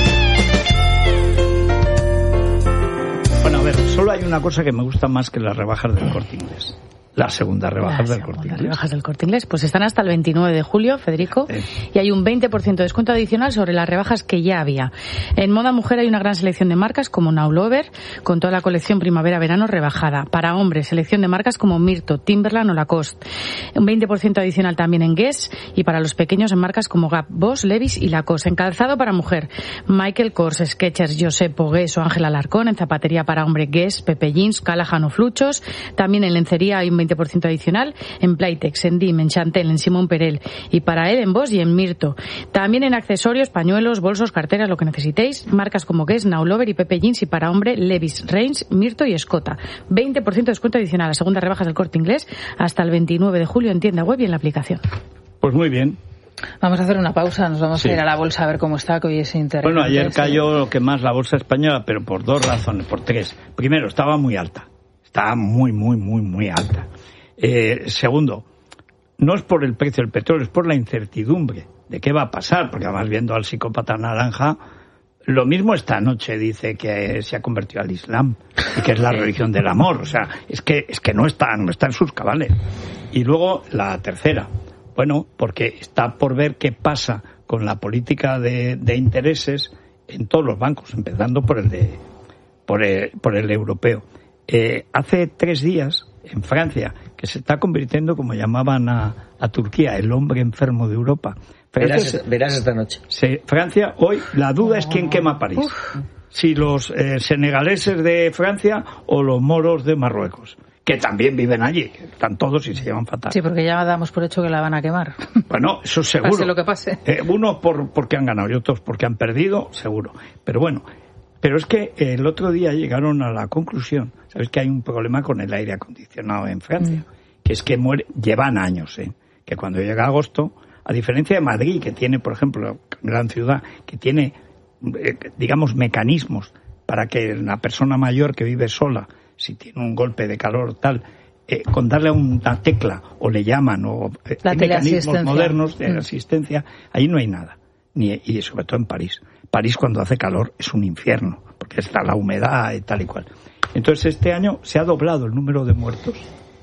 Bueno, a ver, solo hay una cosa que me gusta más que las rebajas del Corte Inglés. Las segundas rebajas del Corte Inglés. Las rebajas del Corte Inglés, pues están hasta el veintinueve de julio, Federico, sí. Y hay un veinte por ciento de descuento adicional sobre las rebajas que ya había. En moda mujer hay una gran selección de marcas como Now Lover, con toda la colección primavera-verano rebajada. Para hombres, selección de marcas como Mirto, Timberland o Lacoste. Un veinte por ciento adicional también en Guess, y para los pequeños en marcas como Gap, Boss, Levi's y Lacoste. En calzado para mujer, Michael Kors, Skechers, Josepo, Guess o Ángela Alarcón. En zapatería para hombre, Guess, Pepe Jeans, Callahan o Fluchos. También en lencería hay un veinte por ciento adicional en Playtex, en D I M, en Chantel, en Simón Perel, y para él en Boss y en Mirto. También en accesorios, pañuelos, bolsos, carteras, lo que necesitéis, marcas como Guess, Now Lover y Pepe Jeans, y para hombre Levi's, Reigns, Mirto y Escota. veinte por ciento de descuento adicional a segundas rebajas del Corte Inglés hasta el veintinueve de julio en tienda web y en la aplicación. Pues muy bien. Vamos a hacer una pausa, nos vamos sí. a ir a la bolsa a ver cómo está, que hoy es interesante. Bueno, ayer cayó lo que más la bolsa española, pero por dos razones, por tres. Primero, estaba muy alta. Estaba muy, muy, muy, muy alta. Eh, segundo, no es por el precio del petróleo, es por la incertidumbre de qué va a pasar, porque además viendo al psicópata naranja, lo mismo esta noche dice que se ha convertido al Islam y que es la religión del amor. O sea, es que es que no está, no está en sus cabales. Y luego la tercera, bueno, porque está por ver qué pasa con la política de, de intereses en todos los bancos, empezando por el de por el, por el europeo. Eh, hace tres días en Francia, que se está convirtiendo, como llamaban a, a Turquía, el hombre enfermo de Europa. Francia, verás, verás esta noche. Se, Francia, hoy, la duda es quién quema París. Uf. Si los eh, senegaleses de Francia o los moros de Marruecos, que también viven allí, que están todos y se llevan fatal. Sí, porque ya damos por hecho que la van a quemar. Bueno, eso seguro. Pase lo que pase. Eh, unos por, porque han ganado y otros porque han perdido, seguro. Pero bueno, pero es que el otro día llegaron a la conclusión, sabes que hay un problema con el aire acondicionado en Francia, mm. que es que muere, llevan años, ¿eh? que cuando llega agosto, a diferencia de Madrid, que tiene, por ejemplo, gran ciudad, que tiene, eh, digamos, mecanismos para que una persona mayor que vive sola, si tiene un golpe de calor tal, eh, con darle una tecla, o le llaman, o eh, hay mecanismos modernos de mm. asistencia, ahí no hay nada, ni y sobre todo en París. París cuando hace calor es un infierno, porque está la humedad y tal y cual. Entonces este año se ha doblado el número de muertos,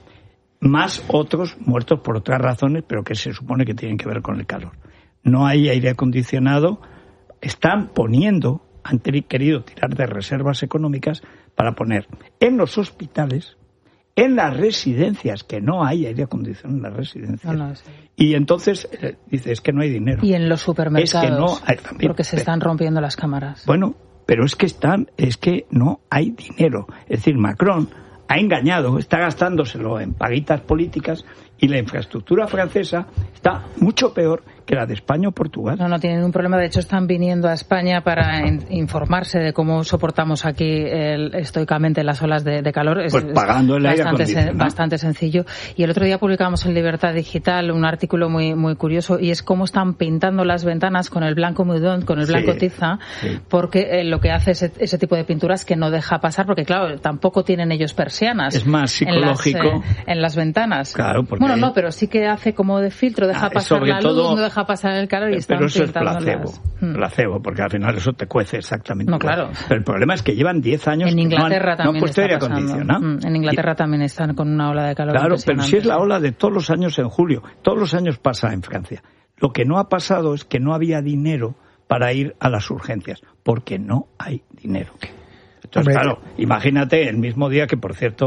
más otros muertos por otras razones, pero que se supone que tienen que ver con el calor. No hay aire acondicionado, están poniendo, han querido tirar de reservas económicas para poner en los hospitales, en las residencias, que no hay aire acondicionado en las residencias. No, no, sí. Y entonces eh, dice, es que no hay dinero. Y en los supermercados, es que no hay, también, porque se están rompiendo las cámaras. Bueno, pero es que están, es que no hay dinero. Es decir, Macron ha engañado, está gastándoselo en paguitas políticas, y la infraestructura francesa está mucho peor que la de España o Portugal. No, no tienen un problema. De hecho, están viniendo a España para in- informarse de cómo soportamos aquí el, estoicamente las olas de, de calor. Pues es, pagando el aire bastante, acondicionado. sen- bastante sencillo. Y el otro día publicamos en Libertad Digital un artículo muy muy curioso, y es cómo están pintando las ventanas con el blanco Meudon, con el blanco sí, tiza, sí. porque eh, lo que hace ese, ese tipo de pinturas que no deja pasar, porque claro, tampoco tienen ellos persianas. Es más psicológico. En las, eh, en las ventanas. Claro, porque... Bueno, no, pero sí que hace como de filtro, deja ah, pasar la todo, luz, no deja pasar el calor, y están pero eso es placebo, las... placebo, porque al final eso te cuece exactamente. No, claro. Pero el problema es que llevan diez años en Inglaterra que no han, también no han puesto está aire acondicionado. Mm, en Inglaterra y... también están con una ola de calor. Claro, pero si es la ola de todos los años en julio, todos los años pasa en Francia. Lo que no ha pasado es que no había dinero para ir a las urgencias, porque no hay dinero. Entonces, Hombre, claro, imagínate el mismo día que, por cierto,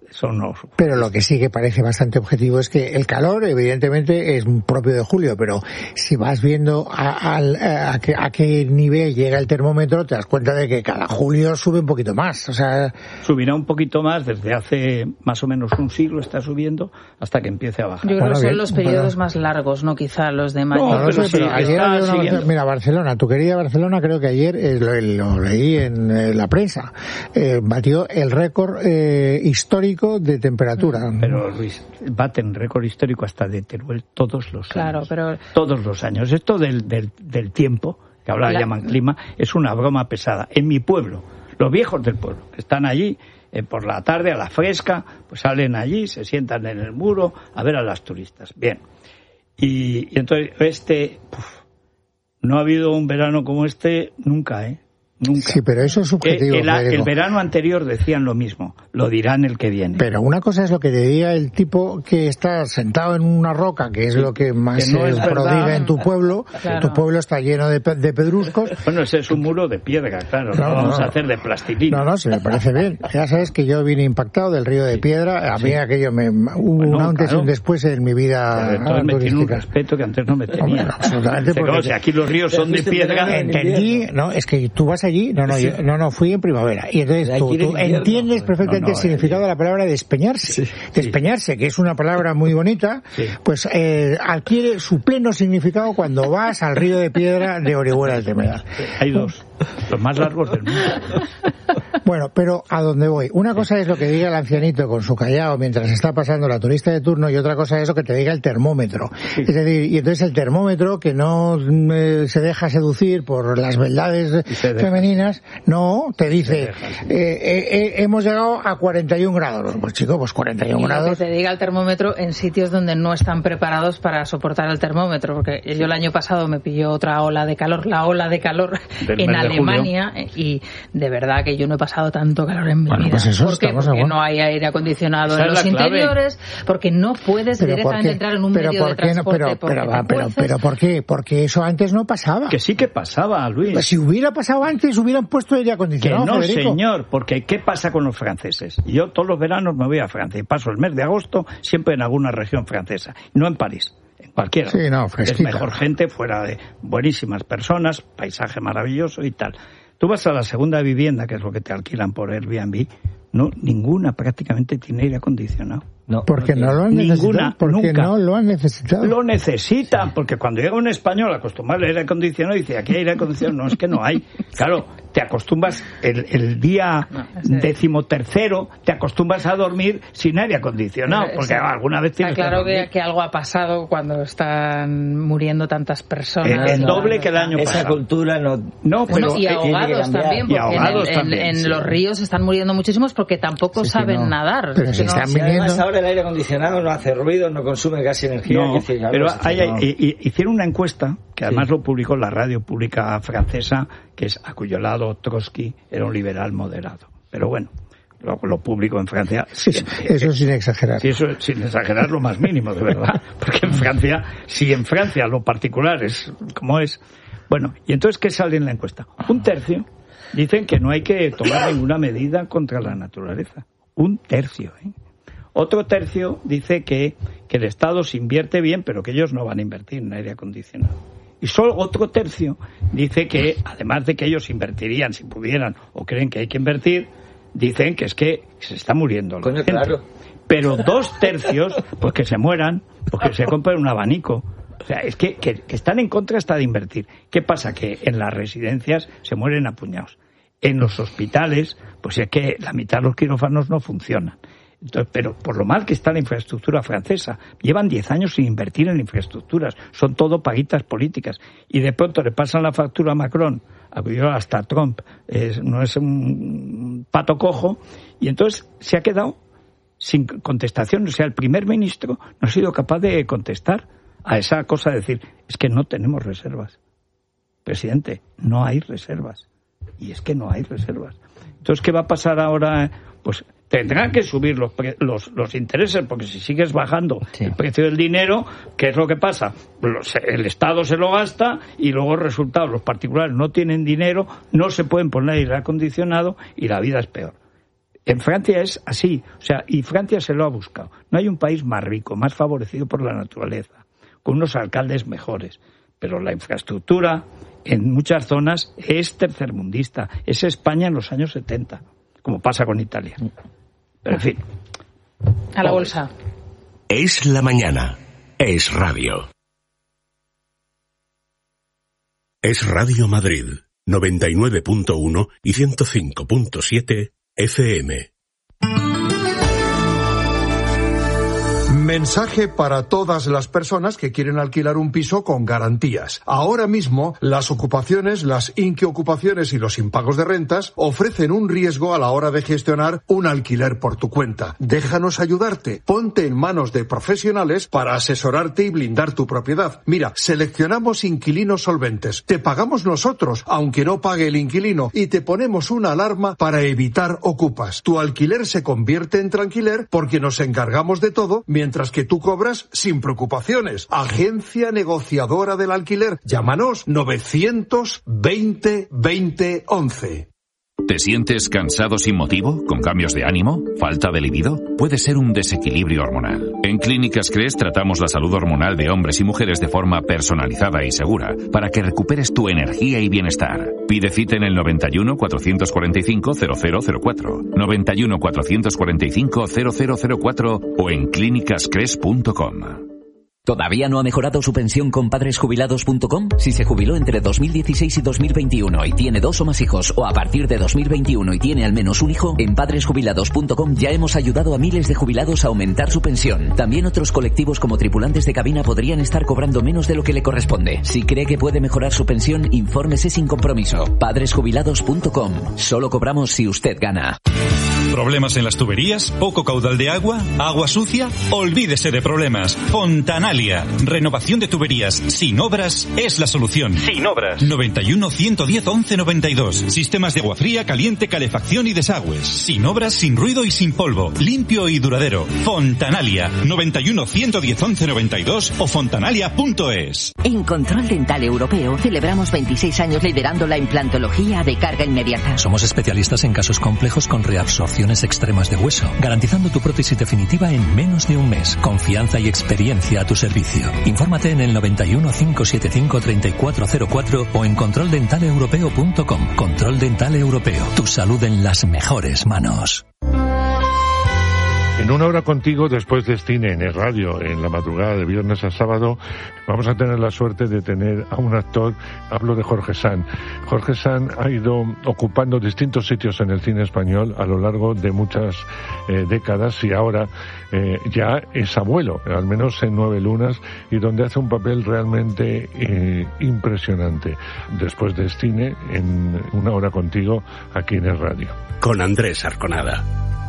son los... Pero lo que sí que parece bastante objetivo es que el calor, evidentemente, es propio de julio, pero si vas viendo a, a, a, qué, a qué nivel llega el termómetro, te das cuenta de que cada julio sube un poquito más. O sea, subirá un poquito más desde hace más o menos un siglo, está subiendo, hasta que empiece a bajar. Yo creo bueno, que son bien, los periodos bueno. más largos, no quizá los de mayo. No, no, no sé, sí, pero ayer está había una- siguiendo. mira, Barcelona, tu querida Barcelona, creo que ayer eh, lo, lo leí en eh, la prensa, eh, batió el récord eh, histórico de temperatura. Pero Luis, baten récord histórico hasta de Teruel todos los Claro, años. pero Todos los años. Esto del, del, del tiempo, que ahora La- llaman clima, es una broma pesada. En mi pueblo, los viejos del pueblo, que están allí eh, por la tarde a la fresca, pues salen allí, se sientan en el muro a ver a las turistas. Bien. Y, y entonces, este, puf, no ha habido un verano como este nunca, ¿eh? Nunca. Sí, pero eso es subjetivo. Eh, el, el Federico. verano anterior decían lo mismo, lo dirán el que viene. Pero una cosa es lo que te diga el tipo que está sentado en una roca, que es lo que más Que no se es verdad. prodiga en tu pueblo. Claro. Tu pueblo está lleno de, pe- de pedruscos. Bueno, ese es un muro de piedra, claro, No, no, vamos no. a hacer de plastilina. No, no, se me parece bien. Ya sabes que yo vine impactado del río de Piedra. A mí Sí. aquello me hubo Bueno, un antes y claro. un después en mi vida Pero entonces me tiene un turística. respeto que antes no me tenía. Hombre, absolutamente, Dice, porque- "Claro, si aquí los ríos son de piedra". Entendí, no, es que tú vas allí, no, no, Sí. yo, no, no, fui en primavera. Y entonces Hay tú, que ir tú en invierno. entiendes perfectamente No, no, el significado de la palabra despeñarse. Despeñarse, que es una palabra muy bonita, Sí. pues eh, adquiere su pleno significado cuando vas al río de Piedra de Orihuela del Temeral. Hay dos, los más largos del mundo. Bueno, pero a dónde voy. Una cosa es lo que diga el ancianito con su callao mientras está pasando la turista de turno y otra cosa es lo que te diga el termómetro. Sí. Es decir, y entonces el termómetro que no eh, se deja seducir por las beldades Y se deja. femeninas, no, te dice, deja, sí. eh, eh, eh, hemos llegado a cuarenta y un grados. Pues chico, pues cuarenta y un Y lo que grados. te diga el termómetro en sitios donde no están preparados para soportar el termómetro, porque yo el año pasado me pilló otra ola de calor, la ola de calor Del en mes de Alemania, y de verdad que yo no he pasado tanto calor en mi Bueno, vida. pues eso ¿Por qué? estamos a Porque bueno. no hay aire acondicionado Esa en es los la clave. interiores, porque no puedes Pero ¿por directamente qué? entrar en un Pero medio de ¿por qué no? transporte Pero, porque pero, te va, pero, cueces. pero ¿por qué? Porque eso antes no pasaba. Que sí que pasaba, Luis. Pues si hubiera pasado antes, hubieran puesto aire Que acondicionado, no, Federico. señor, porque ¿qué pasa con los franceses? Yo todos los veranos me voy a Francia y paso el mes de agosto siempre en alguna región francesa, no en París, en cualquiera. Sí, no, es fresquita. mejor gente, fuera de buenísimas personas, paisaje maravilloso y tal. Tú vas a la segunda vivienda, que es lo que te alquilan por Airbnb, no, ninguna prácticamente tiene aire acondicionado. No, Porque no lo han Ninguna, necesitado. Porque nunca. no lo han necesitado. Lo necesitan, porque cuando llega un español acostumbrado al aire acondicionado, dice, aquí hay aire acondicionado, no, es que no hay. Claro, te acostumbras el, el día decimotercero, te acostumbras a dormir sin aire acondicionado, porque Exacto. alguna vez tienes Está claro que que, dormir. que algo ha pasado cuando están muriendo tantas personas. El- el doble que el año Esa pasado. cultura no... No, Bueno, pero y eh, ahogados también, Y porque ahogados en, el- en- también, en sí. los ríos están muriendo muchísimos porque tampoco Sí, sí, saben no. nadar. Pero Es si que no- están Si viniendo... además ahora el aire acondicionado no hace ruido, no consume casi energía. No, es decir, algo pero así, hay- hay- no. y- y- hicieron una encuesta, que además Sí. lo publicó la radio pública francesa, que es a cuyo lado Trotsky era un liberal moderado. Pero bueno, lo, lo publicó en Francia. Sí, siempre. eso sin exagerar. Sí, eso es sin exagerar lo más mínimo, de verdad. Porque en Francia, si en Francia lo particular es como es... Bueno, ¿y entonces qué sale en la encuesta? Un tercio dicen que no hay que tomar ninguna medida contra la naturaleza. Un tercio, ¿eh? Otro tercio dice que, que el Estado se invierte bien, pero que ellos no van a invertir en aire acondicionado. Y solo otro tercio dice que, además de que ellos invertirían si pudieran o creen que hay que invertir, dicen que es que se está muriendo la Coño, gente. claro. Pero dos tercios, pues que se mueran, pues que se compren un abanico. O sea, es que, que, que están en contra hasta de invertir. ¿Qué pasa? Que en las residencias se mueren a puñados. En los hospitales, pues es que la mitad de los quirófanos no funcionan. Entonces, pero por lo mal que está la infraestructura francesa, llevan diez años sin invertir en infraestructuras, son todo paguitas políticas, y de pronto le pasan la factura a Macron, a hasta Trump, es, no es un pato cojo, y entonces se ha quedado sin contestación. O sea, el primer ministro no ha sido capaz de contestar a esa cosa de decir, es que no tenemos reservas. Presidente, no hay reservas. Y es que no hay reservas. Entonces, ¿qué va a pasar ahora? Pues tendrán que subir los, pre- los, los intereses, porque si sigues bajando Sí. el precio del dinero, ¿qué es lo que pasa? Los- el Estado se lo gasta y luego el resultado, los particulares no tienen dinero, no se pueden poner aire acondicionado y la vida es peor. En Francia es así, o sea, y Francia se lo ha buscado. No hay un país más rico, más favorecido por la naturaleza, con unos alcaldes mejores, pero la infraestructura en muchas zonas es tercermundista. Es España en los años setenta, como pasa con Italia. Pero en fin. A la bolsa. Es la mañana. Es radio. Es Radio Madrid, noventa y nueve punto uno y ciento cinco punto siete F M. Mensaje para todas las personas que quieren alquilar un piso con garantías. Ahora mismo, las ocupaciones, las inquiocupaciones y los impagos de rentas ofrecen un riesgo a la hora de gestionar un alquiler por tu cuenta. Déjanos ayudarte. Ponte en manos de profesionales para asesorarte y blindar tu propiedad. Mira, seleccionamos inquilinos solventes. Te pagamos nosotros, aunque no pague el inquilino, y te ponemos una alarma para evitar ocupas. Tu alquiler se convierte en tranquiler porque nos encargamos de todo, mientras que tú cobras sin preocupaciones. Agencia negociadora del alquiler. Llámanos novecientos veinte veinte once. ¿Te sientes cansado sin motivo? ¿Con cambios de ánimo? ¿Falta de libido? Puede ser un desequilibrio hormonal. En Clínicas Cres tratamos la salud hormonal de hombres y mujeres de forma personalizada y segura para que recuperes tu energía y bienestar. Pide cita en el noventa y uno, cuatrocientos cuarenta y cinco, cero cero cero cuatro, noventa y uno, cuatrocientos cuarenta y cinco, cero cero cero cuatro o en clínicas cres punto com. ¿Todavía no ha mejorado su pensión con padres jubilados punto com? Si se jubiló entre dos mil dieciséis y dos mil veintiuno y tiene dos o más hijos, o a partir de dos mil veintiuno y tiene al menos un hijo, en padres jubilados punto com ya hemos ayudado a miles de jubilados a aumentar su pensión. También otros colectivos como tripulantes de cabina podrían estar cobrando menos de lo que le corresponde. Si cree que puede mejorar su pensión, infórmese sin compromiso. padres jubilados punto com. Solo cobramos si usted gana. ¿Problemas en las tuberías? ¿Poco caudal de agua? ¿Agua sucia? Olvídese de problemas. Fontanalia. Renovación de tuberías sin obras es la solución. Sin obras. noventa y uno, ciento diez, once noventa y dos. Sistemas de agua fría, caliente, calefacción y desagües. Sin obras, sin ruido y sin polvo. Limpio y duradero. Fontanalia. noventa y uno, ciento diez, once noventa y dos o fontanalia punto es. En Control Dental Europeo celebramos veintiséis años liderando la implantología de carga inmediata. Somos especialistas en casos complejos con reabsorciones extremas de hueso, garantizando tu prótesis definitiva en menos de un mes. Confianza y experiencia a tu servicio. Infórmate en el noventa y uno, cinco setenta y cinco, treinta y cuatro cero cuatro o en control dental europeo punto com. Control Dental Europeo. Tu salud en las mejores manos. En una hora contigo, después de cine en el radio, en la madrugada de viernes a sábado, vamos a tener la suerte de tener a un actor, hablo de Jorge Sanz. Jorge Sanz ha ido ocupando distintos sitios en el cine español a lo largo de muchas eh, décadas y ahora eh, ya es abuelo, al menos en Nueve Lunas, y donde hace un papel realmente eh, impresionante. Después de cine, en una hora contigo, aquí en el radio. Con Andrés Arconada.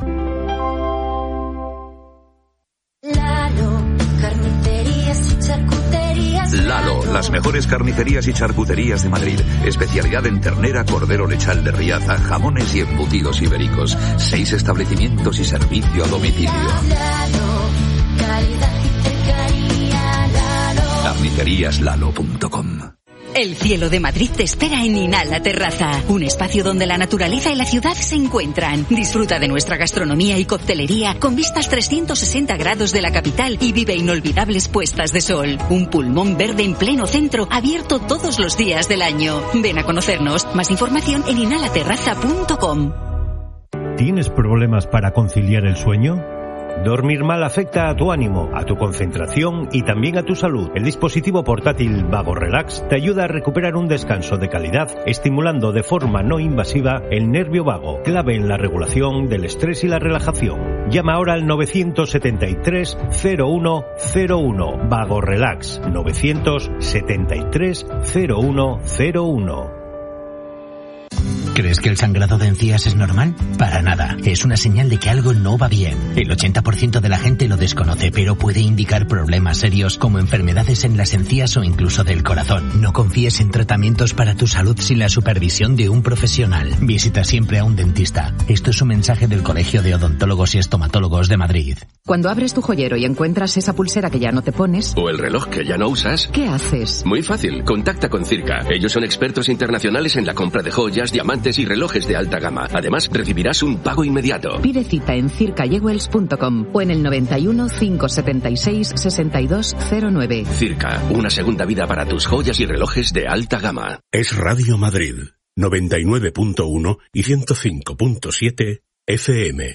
Lalo, carnicerías y charcuterías. Lalo, las mejores carnicerías y charcuterías de Madrid. Especialidad en ternera, cordero lechal de Riaza, jamones y embutidos ibéricos. Seis establecimientos y servicio a domicilio. Lalo, calidad y cercanía. Lalo. carnicerías lalo punto com. El cielo de Madrid te espera en Inhala Terraza, un espacio donde la naturaleza y la ciudad se encuentran. Disfruta de nuestra gastronomía y coctelería con vistas trescientos sesenta grados de la capital y vive inolvidables puestas de sol. Un pulmón verde en pleno centro, abierto todos los días del año. Ven a conocernos. Más información en inhala terraza punto com. ¿Tienes problemas para conciliar el sueño? Dormir mal afecta a tu ánimo, a tu concentración y también a tu salud. El dispositivo portátil Vago Relax te ayuda a recuperar un descanso de calidad, estimulando de forma no invasiva el nervio vago, clave en la regulación del estrés y la relajación. Llama ahora al novecientos setenta y tres, cero uno cero uno. Vago Relax, novecientos setenta y tres, cero uno cero uno. ¿Crees que el sangrado de encías es normal? Para nada. Es una señal de que algo no va bien. El ochenta por ciento de la gente lo desconoce, pero puede indicar problemas serios como enfermedades en las encías o incluso del corazón. No confíes en tratamientos para tu salud sin la supervisión de un profesional. Visita siempre a un dentista. Esto es un mensaje del Colegio de Odontólogos y Estomatólogos de Madrid. Cuando abres tu joyero y encuentras esa pulsera que ya no te pones... O el reloj que ya no usas... ¿Qué haces? Muy fácil. Contacta con Circa. Ellos son expertos internacionales en la compra de joyas, diamantes y relojes de alta gama. Además, recibirás un pago inmediato. Pide cita en circa jewels punto com o en el noventa y uno, cinco setenta y seis, sesenta y dos cero nueve. Circa. Una segunda vida para tus joyas y relojes de alta gama. Es Radio Madrid. noventa y nueve punto uno y ciento cinco punto siete F M.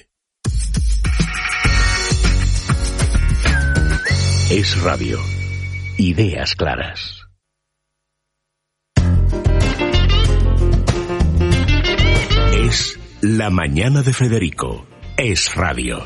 Es radio. Ideas claras. Es La Mañana de Federico. Es radio.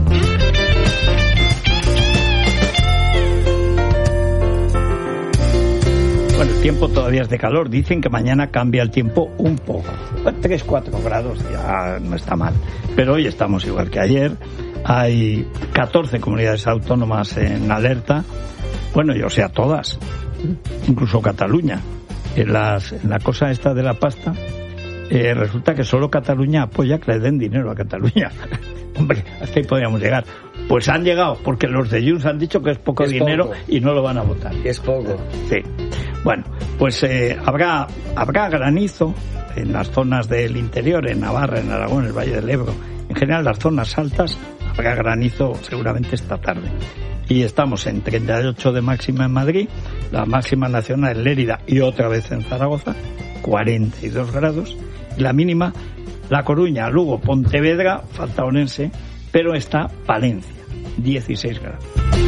Bueno, el tiempo todavía es de calor. Dicen que mañana cambia el tiempo un poco. tres, cuatro grados ya no está mal. Pero hoy estamos igual que ayer. Hay catorce comunidades autónomas en alerta. Bueno, yo sea todas. Incluso Cataluña. En, las, en la cosa esta de la pasta, eh, resulta que solo Cataluña apoya que le den dinero a Cataluña. Hombre, hasta ahí podríamos llegar. Pues han llegado, porque los de Junts han dicho que es poco es dinero poco. Y no lo van a votar. Es poco. Sí. Bueno, pues eh, habrá, habrá granizo en las zonas del interior, en Navarra, en Aragón, en el Valle del Ebro. En general, las zonas altas habrá granizo seguramente esta tarde. Y estamos en treinta y ocho de máxima en Madrid, la máxima nacional en Lérida y otra vez en Zaragoza, cuarenta y dos grados. Y la mínima, La Coruña, Lugo, Pontevedra, falta Orense, pero está Palencia, dieciséis grados.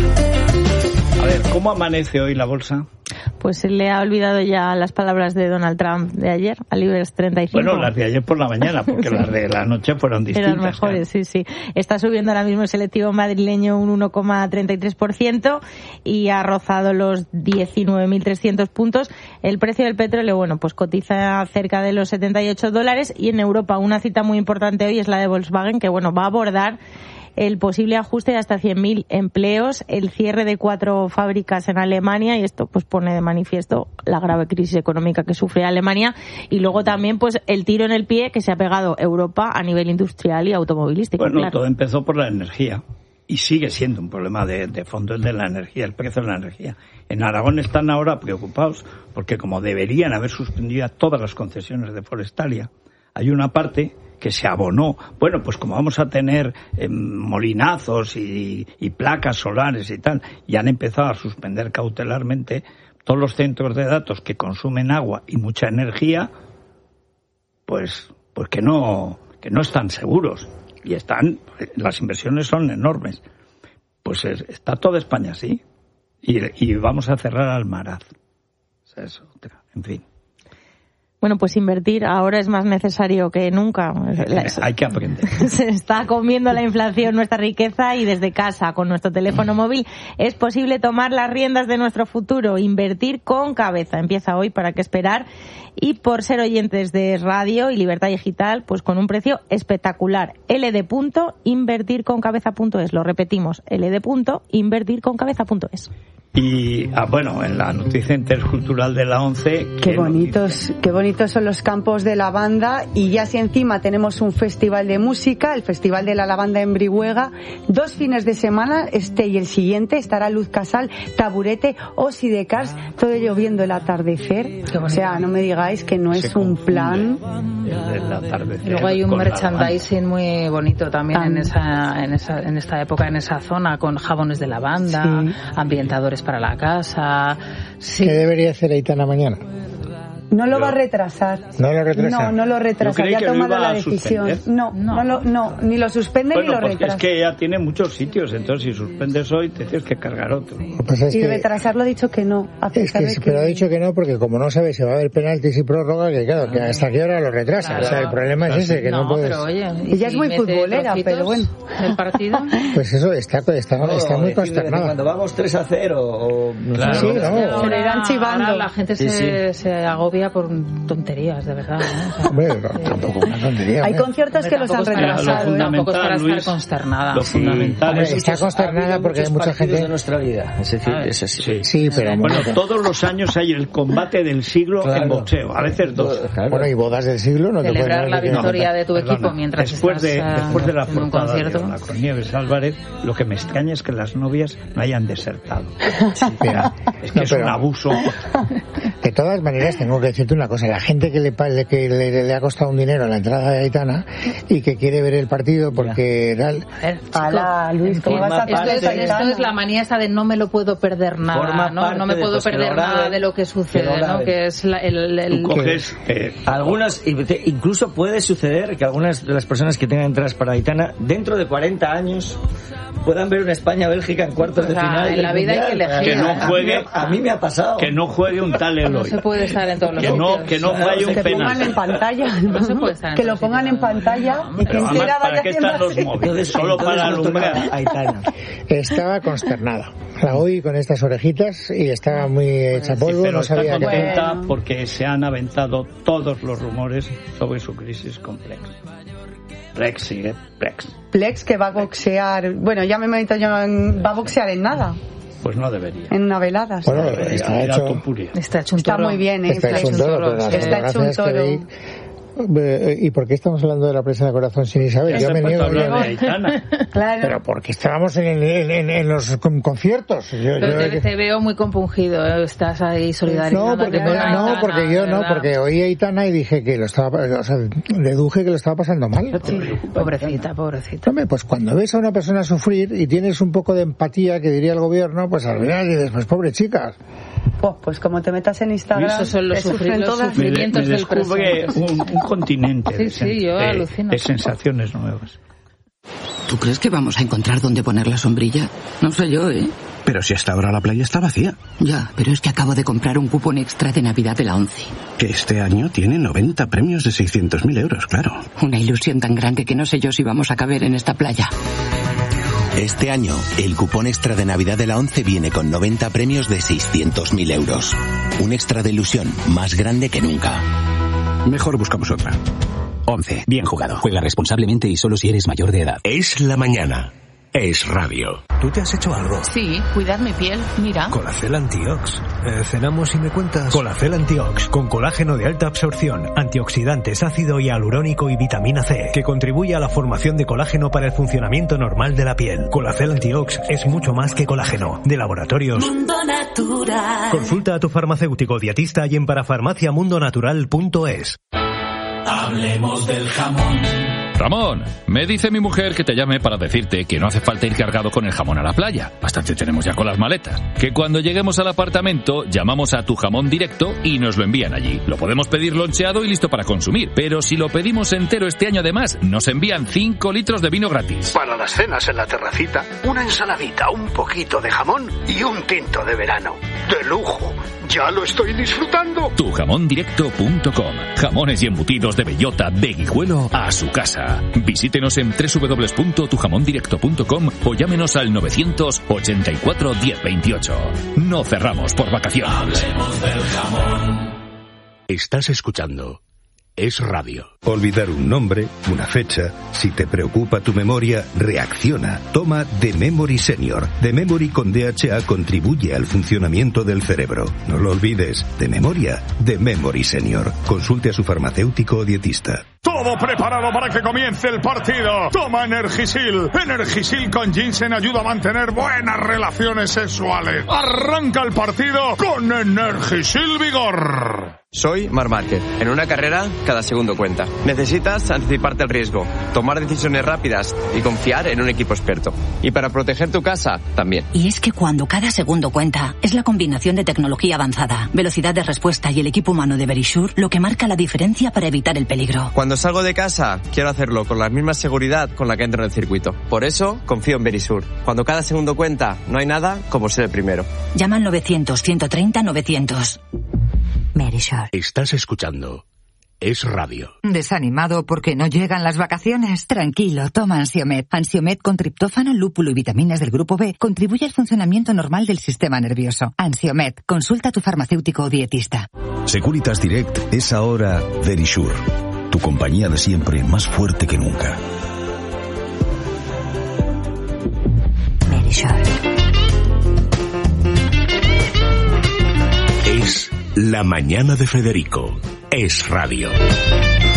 A ver, ¿cómo amanece hoy la bolsa? Pues se le ha olvidado ya las palabras de Donald Trump de ayer, al IBEX treinta y cinco. Bueno, las de ayer por la mañana, porque sí. Las de la noche fueron distintas. Eran mejores, claro. sí, sí. Está subiendo ahora mismo el selectivo madrileño un uno coma treinta y tres por ciento y ha rozado los diecinueve mil trescientos puntos. El precio del petróleo, bueno, pues cotiza cerca de los setenta y ocho dólares. Y en Europa una cita muy importante hoy es la de Volkswagen, que bueno, va a abordar el posible ajuste de hasta cien mil empleos, el cierre de cuatro fábricas en Alemania, y esto pues pone de manifiesto la grave crisis económica que sufre Alemania, y luego también pues el tiro en el pie que se ha pegado Europa a nivel industrial y automovilístico. Bueno, claro. Todo empezó por la energía y sigue siendo un problema de, de fondo el de la energía, el precio de la energía. En Aragón están ahora preocupados porque como deberían haber suspendido todas las concesiones de Forestalia, hay una parte que se abonó. Bueno, pues como vamos a tener eh, molinazos y, y placas solares y tal, y han empezado a suspender cautelarmente todos los centros de datos que consumen agua y mucha energía, pues, pues que no, que no están seguros. Y están, las inversiones son enormes. Pues es, está toda España así. Y, y vamos a cerrar Almaraz. Esa es otra, en fin. Bueno, pues invertir ahora es más necesario que nunca. Hay que aprender. Se está comiendo la inflación nuestra riqueza y desde casa, con nuestro teléfono móvil, es posible tomar las riendas de nuestro futuro. Invertir con cabeza. Empieza hoy, ¿para qué esperar? Y por ser oyentes de radio y Libertad Digital, pues con un precio espectacular. ld punto invertir con cabeza punto es. Lo repetimos, ld punto invertir con cabeza punto es. Y, ah, bueno, en la noticia intercultural de la ONCE... Qué bonitos, qué bonitos son los campos de lavanda, y ya si encima tenemos un festival de música, el Festival de la Lavanda en Brihuega, dos fines de semana, este y el siguiente, estará Luz Casal, Taburete, Osi de Cars, todo ello viendo el atardecer. O sea, no me digáis que no es un plan... Y luego hay un merchandising muy bonito también en esa, en esa, en esta época, en esa zona, con jabones de lavanda, sí. ambientadores para la casa. Sí. ¿Qué debería hacer Aitana mañana? No lo va a retrasar. No lo retrasa. No, no lo retrasa. Ya ha tomado la decisión. No, no, no, lo, no, ni lo suspende bueno, ni lo pues retrasa. Es que ya tiene muchos sitios, entonces si suspendes hoy te tienes que cargar otro. Pues es y que, retrasarlo ha dicho que no. A es que, que, pero ha dicho que no porque como no sabe si va a haber penaltis y prórroga, que claro, que hasta qué hora lo retrasa. Claro. O sea, el problema claro. es ese, que no, no puedes... Pero, oye, ¿y Ella si es muy futbolera, pero bueno. ¿El partido? Pues eso, está, está, no, está muy consternada. Cuando vamos tres a cero o... Claro. Sí, no. Se le irán chivando. Ahora la gente sí, se, sí. se agobia sería por tonterías, de verdad. ¿no? O sea, Hombre, no, tampoco una tontería. Hay conciertos que los han retrasado. Tampoco es para estar consternada. Lo fundamental Hombre, es está consternada porque hay mucha gente de nuestra vida, es decir, es así. Sí, sí, pero bueno, bueno, todos los años hay el combate del siglo Claro. en boxeo, a veces dos. Claro. bueno, y bodas del siglo no te puedes Celebrar la decir- victoria de tu Perdona, equipo mientras después de, estás, uh, después de la haciendo un portada de concierto. Ona con Nieves Álvarez, lo que me extraña es que las novias no hayan desertado. Mira, Es que no, es pero- un abuso. De todas maneras, tengo que decirte una cosa. La gente que le, pa- que le, le ha costado un dinero a la entrada de Aitana y que quiere ver el partido porque tal... A ver, chico, Ala, Luis, ¿cómo vas a esto, hacer es, eso, esto Aitana? es la manía esa de no me lo puedo perder nada, Forma ¿no? parte No me de, puedo pues, que perder lo nada graben, de lo que sucede, que lo ¿no? graben. Que es la, el... el Tú coges... eh, Algunas, y te- incluso puede suceder que algunas de las personas que tengan entradas para Aitana, dentro de cuarenta años, puedan ver una España-Bélgica en cuartos O de sea, final. en del la vida hay que Mundial. elegir. Que no A mí- juegue- A mí me ha pasado. que no juegue un tal no Eloy. se puede estar en todos los Que no, sitios. que no falle un Que pongan penal. en pantalla. No se puede estar en Que lo todos pongan en sitios. pantalla y Pero quien además, quiera ¿para vaya qué haciendo están los así. móviles? Solo para entonces nos toca alumbrar. Aitana. Estaba consternada. La oí con estas orejitas y estaba muy hecha Sí, polvo, pero no está sabía qué hacer. contenta Bueno. porque se han aventado todos los rumores sobre su crisis compleja. Plex sigue, Plex. Plex que va a boxear, bueno, ya me he metido yo en, va a boxear en nada, Pues no debería. en una velada. Bueno, Debería, está era hecho, Topuria. Está hecho un Está toro. muy bien, ¿eh? está Plex. hecho un toro, pero las Está hecho un desgracias que toro. veí- Eh, ¿Y por qué estamos hablando de la presa de corazón sin Isabel? Ya Yo se me ha puesto niego. a hablar yo- de Aitana. Claro. Pero porque estábamos en, en- en- en los con- conciertos. Yo- Pero yo- te, te veo muy compungido, ¿eh? Estás ahí solidario. No, porque, no, no, porque yo no, porque oí a Aitana y dije que lo estaba, o sea, deduje que lo estaba pasando mal. Pobrecita, pobrecita. Hombre, pues cuando ves a una persona sufrir y tienes un poco de empatía, que diría el gobierno, pues al final dices, pues pobre chicas. Oh, pues como te metas en Instagram, Esos son los te sufren sufri- los todas. Me, de- sufrimientos me del descubre presente. un, un continente Sí, de, sí, sen- yo de- alucino. de sensaciones nuevas. ¿Tú crees que vamos a encontrar dónde poner la sombrilla? No sé yo, ¿eh? Pero si hasta ahora la playa está vacía. Ya, pero es que acabo de comprar un cupón extra de Navidad de la ONCE. Que este año tiene noventa premios de seiscientos mil euros, claro. Una ilusión tan grande que no sé yo si vamos a caber en esta playa. Este año, el cupón extra de Navidad de la ONCE viene con noventa premios de seiscientos mil euros. Un extra de ilusión más grande que nunca. Mejor buscamos otra. ONCE. Bien jugado. Juega responsablemente y solo si eres mayor de edad. Es la mañana. Es radio. ¿Tú te has hecho algo? Sí, cuidar mi piel, mira. Colacel Antiox. Eh, ¿Cenamos y me cuentas? Colacel Antiox, con colágeno de alta absorción, antioxidantes, ácido hialurónico y vitamina C, que contribuye a la formación de colágeno para el funcionamiento normal de la piel. Colacel Antiox es mucho más que colágeno. De laboratorios. Mundo Natural. Consulta a tu farmacéutico dietista y en parafarmacia mundo natural punto es. Hablemos del jamón. Ramón, me dice mi mujer que te llame para decirte que no hace falta ir cargado con el jamón a la playa. Bastante tenemos ya con las maletas. Que cuando lleguemos al apartamento, llamamos a Tu Jamón Directo y nos lo envían allí. Lo podemos pedir loncheado y listo para consumir. Pero si lo pedimos entero este año además, nos envían cinco litros de vino gratis. Para las cenas en la terracita, una ensaladita, un poquito de jamón y un tinto de verano. ¡De lujo! ¡Ya lo estoy disfrutando! tu jamón directo punto com. Jamones y embutidos de bellota de Guijuelo a su casa. Visítenos en doble u doble u doble u punto tu jamón directo punto com o llámenos al novecientos ochenta y cuatro diez veintiocho. No cerramos por vacaciones. Hablemos del jamón. Estás escuchando Es Radio. Olvidar un nombre, una fecha. Si te preocupa tu memoria, reacciona. Toma The Memory Senior. The Memory con D H A contribuye al funcionamiento del cerebro. No lo olvides. De memoria, The Memory Senior. Consulte a su farmacéutico o dietista. Todo preparado para que comience el partido. Toma Energisil. Energisil con ginseng ayuda a mantener buenas relaciones sexuales. Arranca el partido con Energisil Vigor. Soy Marc Márquez. En una carrera, cada segundo cuenta. Necesitas anticiparte al riesgo, tomar decisiones rápidas y confiar en un equipo experto. Y para proteger tu casa, también. Y es que cuando cada segundo cuenta, es la combinación de tecnología avanzada, velocidad de respuesta y el equipo humano de Verisure lo que marca la diferencia para evitar el peligro. Cuando salgo de casa, quiero hacerlo con la misma seguridad con la que entro en el circuito. Por eso, confío en Verisure. Cuando cada segundo cuenta, no hay nada como ser el primero. Llama al novecientos, ciento treinta, novecientos. Verisure. Estás escuchando es radio. ¿Desanimado porque no llegan las vacaciones? Tranquilo, toma Ansiomed. Ansiomed con triptófano, lúpulo y vitaminas del grupo B contribuye al funcionamiento normal del sistema nervioso. Ansiomed, consulta a tu farmacéutico o dietista. Securitas Direct es ahora Verisure, tu compañía de siempre más fuerte que nunca. Verisure. Es la mañana de Federico. Es radio.